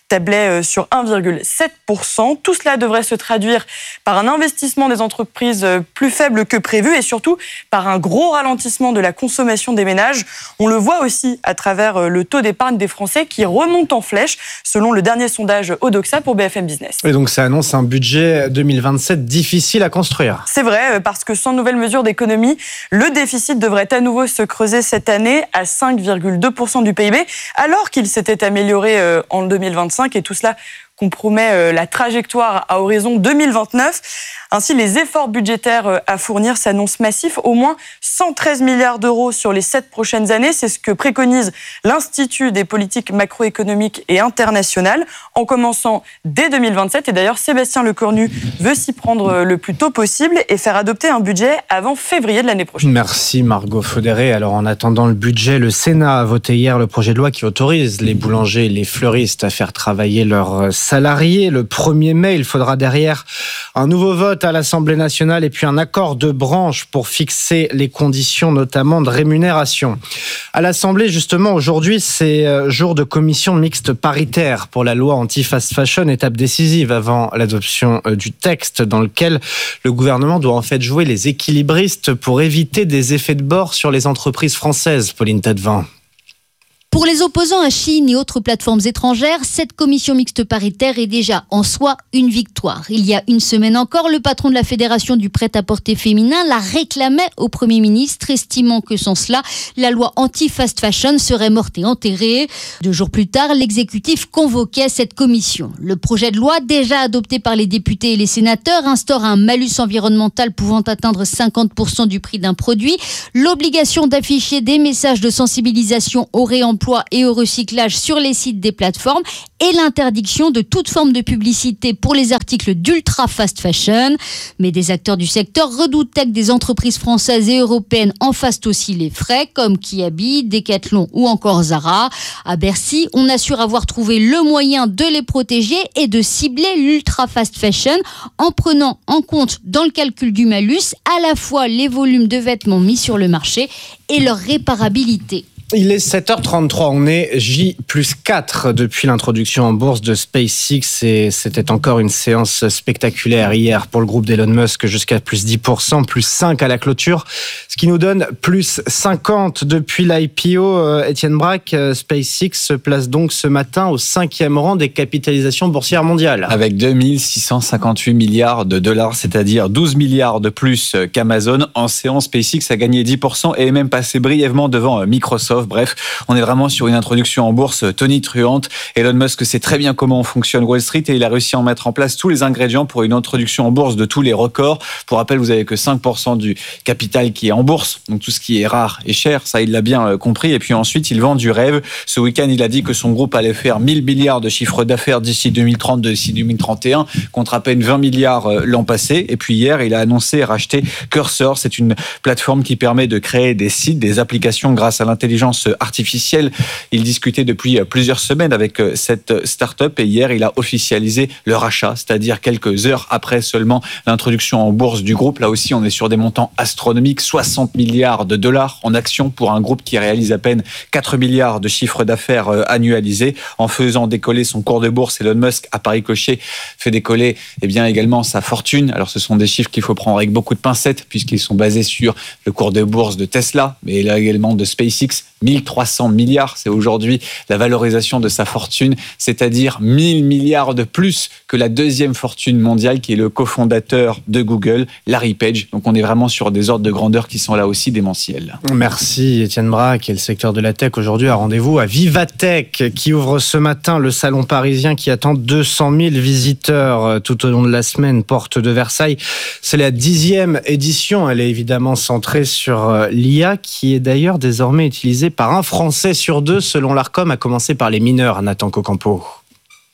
tablait sur un virgule sept pour cent. Tout cela devrait se traduire par un investissement des entreprises plus faible que prévu et surtout par un gros ralentissement de la consommation des ménages. On le voit aussi à travers le taux d'épargne des Français qui remonte en flèche selon le dernier sondage Odoxa pour B F M Business. Et donc ça annonce un budget deux mille vingt-sept difficile à construire. C'est vrai, parce que sans nouvelles mesures d'économie, le déficit devrait à nouveau se creuser cette année à cinq virgule deux pour cent du P I B, alors qu'il s'était amélioré en deux mille vingt-cinq et tout cela compromet la trajectoire à horizon deux mille vingt-neuf. Ainsi, les efforts budgétaires à fournir s'annoncent massifs, au moins cent treize milliards d'euros sur les sept prochaines années. C'est ce que préconise l'Institut des politiques macroéconomiques et internationales, en commençant dès deux mille vingt-sept. Et d'ailleurs, Sébastien Lecornu veut s'y prendre le plus tôt possible et faire adopter un budget avant février de l'année prochaine. Merci Margot Faudéré. Alors en attendant le budget, le Sénat a voté hier le projet de loi qui autorise les boulangers et les fleuristes à faire travailler leurs salariés. Le premier mai, il faudra derrière un nouveau vote à l'Assemblée nationale et puis un accord de branche pour fixer les conditions notamment de rémunération. À l'Assemblée, justement, aujourd'hui, c'est jour de commission mixte paritaire pour la loi anti-fast fashion, étape décisive avant l'adoption du texte dans lequel le gouvernement doit en fait jouer les équilibristes pour éviter des effets de bord sur les entreprises françaises. Pauline Tadevin. Pour les opposants à Chine et autres plateformes étrangères, cette commission mixte paritaire est déjà en soi une victoire. Il y a une semaine encore, le patron de la Fédération du prêt-à-porter féminin la réclamait au Premier ministre, estimant que sans cela, la loi anti-fast fashion serait morte et enterrée. Deux jours plus tard, l'exécutif convoquait cette commission. Le projet de loi, déjà adopté par les députés et les sénateurs, instaure un malus environnemental pouvant atteindre cinquante pour cent du prix d'un produit, l'obligation d'afficher des messages de sensibilisation au réemploi et au recyclage sur les sites des plateformes et l'interdiction de toute forme de publicité pour les articles d'ultra fast fashion. Mais des acteurs du secteur redoutaient que des entreprises françaises et européennes en fassent aussi les frais, comme Kiabi, Decathlon ou encore Zara. À Bercy, on assure avoir trouvé le moyen de les protéger et de cibler l'ultra fast fashion en prenant en compte dans le calcul du malus à la fois les volumes de vêtements mis sur le marché et leur réparabilité. Il est sept heures trente-trois, on est J plus quatre depuis l'introduction en bourse de SpaceX et c'était encore une séance spectaculaire hier pour le groupe d'Elon Musk jusqu'à plus dix pour cent, plus cinq à la clôture, ce qui nous donne plus cinquante depuis l'I P O. Étienne Braque, SpaceX se place donc ce matin au cinquième rang des capitalisations boursières mondiales. Avec deux mille six cent cinquante-huit milliards de dollars, c'est-à-dire douze milliards de plus qu'Amazon. En séance, SpaceX a gagné dix pour cent et est même passé brièvement devant Microsoft. Bref, on est vraiment sur une introduction en bourse tonitruante. Elon Musk sait très bien comment fonctionne Wall Street et il a réussi à en mettre en place tous les ingrédients pour une introduction en bourse de tous les records. Pour rappel, vous avez que cinq pour cent du capital qui est en bourse, donc tout ce qui est rare et cher, ça il l'a bien compris. Et puis ensuite, il vend du rêve. Ce week-end, il a dit que son groupe allait faire mille milliards de chiffre d'affaires d'ici deux mille trente, d'ici deux mille trente et un, contre à peine vingt milliards l'an passé. Et puis hier, il a annoncé racheter Cursor. C'est une plateforme qui permet de créer des sites, des applications grâce à l'intelligence artificielle. Il discutait depuis plusieurs semaines avec cette start-up et hier, il a officialisé le rachat, c'est-à-dire quelques heures après seulement l'introduction en bourse du groupe. Là aussi, on est sur des montants astronomiques, soixante milliards de dollars en actions pour un groupe qui réalise à peine quatre milliards de chiffre d'affaires annualisé. En faisant décoller son cours de bourse, Elon Musk, à pari coché, fait décoller eh bien, également sa fortune. Alors, ce sont des chiffres qu'il faut prendre avec beaucoup de pincettes puisqu'ils sont basés sur le cours de bourse de Tesla, mais là également de SpaceX. mille trois cents milliards, c'est aujourd'hui la valorisation de sa fortune, c'est-à-dire mille milliards de plus que la deuxième fortune mondiale qui est le cofondateur de Google, Larry Page. Donc on est vraiment sur des ordres de grandeur qui sont là aussi démentiels. Merci Étienne Braque. Et le secteur de la tech aujourd'hui a rendez-vous à Vivatech qui ouvre ce matin le salon parisien qui attend deux cent mille visiteurs tout au long de la semaine, porte de Versailles. C'est la dixième édition. Elle est évidemment centrée sur l'I A qui est d'ailleurs désormais utilisée par un Français sur deux, selon l'Arcom, à commencer par les mineurs, Nathan Cocampo.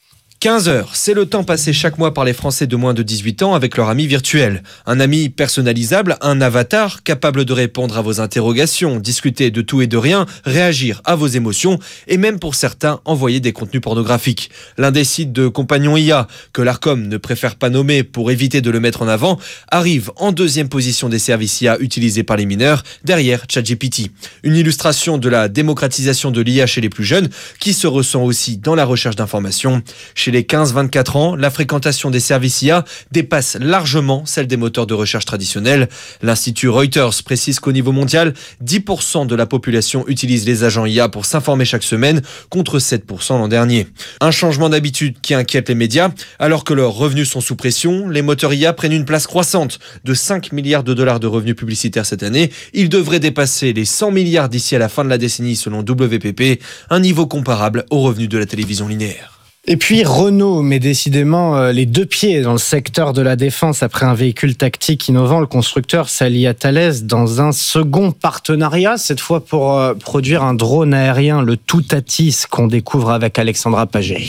quinze heures, c'est le temps passé chaque mois par les Français de moins de dix-huit ans avec leur ami virtuel. Un ami personnalisable, un avatar capable de répondre à vos interrogations, discuter de tout et de rien, réagir à vos émotions et même pour certains envoyer des contenus pornographiques. L'un des sites de compagnons I A, que l'Arcom ne préfère pas nommer pour éviter de le mettre en avant, arrive en deuxième position des services I A utilisés par les mineurs, derrière ChatGPT. Une illustration de la démocratisation de l'I A chez les plus jeunes, qui se ressent aussi dans la recherche d'informations. Chez les quinze vingt-quatre ans, la fréquentation des services I A dépasse largement celle des moteurs de recherche traditionnels. L'Institut Reuters précise qu'au niveau mondial, dix pour cent de la population utilise les agents I A pour s'informer chaque semaine, contre sept pour cent l'an dernier. Un changement d'habitude qui inquiète les médias. Alors que leurs revenus sont sous pression, les moteurs I A prennent une place croissante. De cinq milliards de dollars de revenus publicitaires cette année, ils devraient dépasser les cent milliards d'ici à la fin de la décennie selon W P P, un niveau comparable aux revenus de la télévision linéaire. Et puis Renault met décidément les deux pieds dans le secteur de la défense après un véhicule tactique innovant. Le constructeur s'allie à Thales dans un second partenariat, cette fois pour produire un drone aérien, le Toutatis, qu'on découvre avec Alexandra Paget.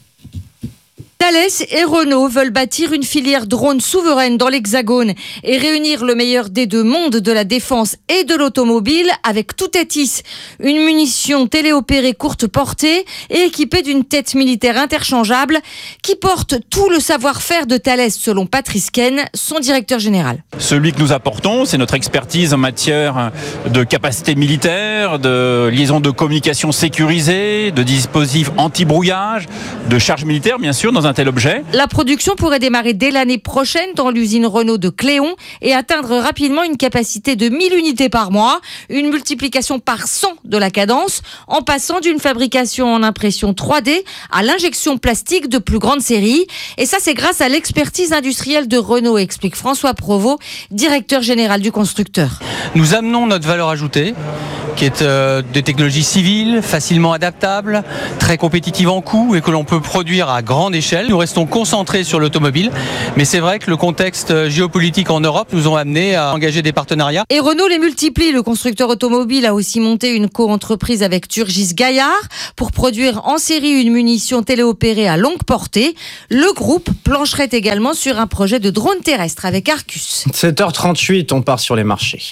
Thales et Renault veulent bâtir une filière drone souveraine dans l'Hexagone et réunir le meilleur des deux mondes de la défense et de l'automobile avec Toutatis, une munition téléopérée courte portée et équipée d'une tête militaire interchangeable qui porte tout le savoir-faire de Thales selon Patrice Ken, son directeur général. Celui que nous apportons, c'est notre expertise en matière de capacité militaire, de liaison de communication sécurisée, de dispositifs anti-brouillage, de charge militaire bien sûr dans un tel objet. La production pourrait démarrer dès l'année prochaine dans l'usine Renault de Cléon et atteindre rapidement une capacité de mille unités par mois, une multiplication par cent de la cadence, en passant d'une fabrication en impression trois D à l'injection plastique de plus grande série. Et ça, c'est grâce à l'expertise industrielle de Renault, explique François Provost, directeur général du constructeur. Nous amenons notre valeur ajoutée, qui est euh, des technologies civiles, facilement adaptables, très compétitives en coût et que l'on peut produire à grande échelle. Nous restons concentrés sur l'automobile, mais c'est vrai que le contexte géopolitique en Europe nous ont amené à engager des partenariats. Et Renault les multiplie. Le constructeur automobile a aussi monté une co-entreprise avec Turgis Gaillard pour produire en série une munition téléopérée à longue portée. Le groupe plancherait également sur un projet de drone terrestre avec Arcus. sept heures trente-huit, on part sur les marchés.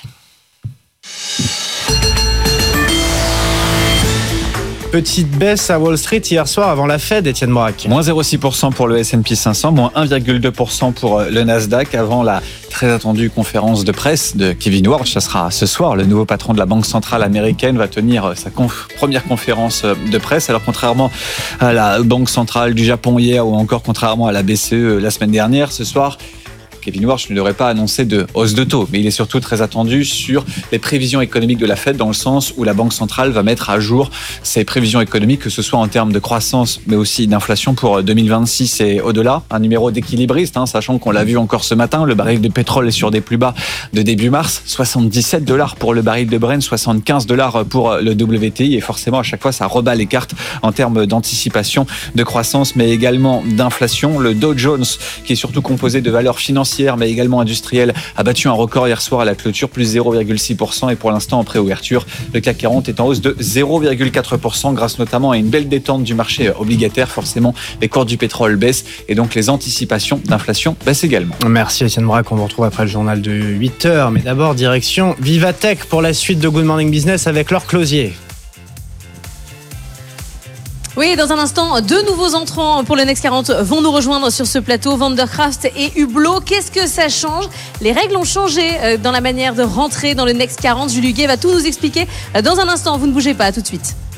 Petite baisse à Wall Street hier soir avant la Fed, Étienne Braque. Moins zéro virgule six pour cent pour le S and P cinq cents, moins un virgule deux pour cent pour le Nasdaq avant la très attendue conférence de presse de Kevin Warsh. Ça sera ce soir. Le nouveau patron de la Banque centrale américaine va tenir sa conf- première conférence de presse. Alors contrairement à la Banque centrale du Japon hier ou encore contrairement à la B C E la semaine dernière, ce soir, Kevin Warsh ne devrait pas annoncer de hausse de taux, mais il est surtout très attendu sur les prévisions économiques de la Fed, dans le sens où la Banque centrale va mettre à jour ses prévisions économiques, que ce soit en termes de croissance, mais aussi d'inflation pour deux mille vingt-six et au-delà. Un numéro d'équilibriste, hein, sachant qu'on l'a vu encore ce matin, le baril de pétrole est sur des plus bas de début mars, soixante-dix-sept dollars pour le baril de Brent, soixante-quinze dollars pour le W T I, et forcément à chaque fois ça rebat les cartes en termes d'anticipation de croissance, mais également d'inflation. Le Dow Jones, qui est surtout composé de valeurs financières mais également industrielle, a battu un record hier soir à la clôture, plus zéro virgule six pour cent, et pour l'instant en préouverture, le C A C quarante est en hausse de zéro virgule quatre pour cent grâce notamment à une belle détente du marché obligataire. Forcément, les cours du pétrole baissent et donc les anticipations d'inflation baissent également. Merci Étienne Braque, on vous retrouve après le journal de huit heures, mais d'abord direction Vivatech pour la suite de Good Morning Business avec Laure Closier. Oui, dans un instant, deux nouveaux entrants pour le Next quarante vont nous rejoindre sur ce plateau, Vandercraft et Hublot. Qu'est-ce que ça change ? Les règles ont changé dans la manière de rentrer dans le Next quarante. Julie Guet va tout nous expliquer dans un instant. Vous ne bougez pas, à tout de suite.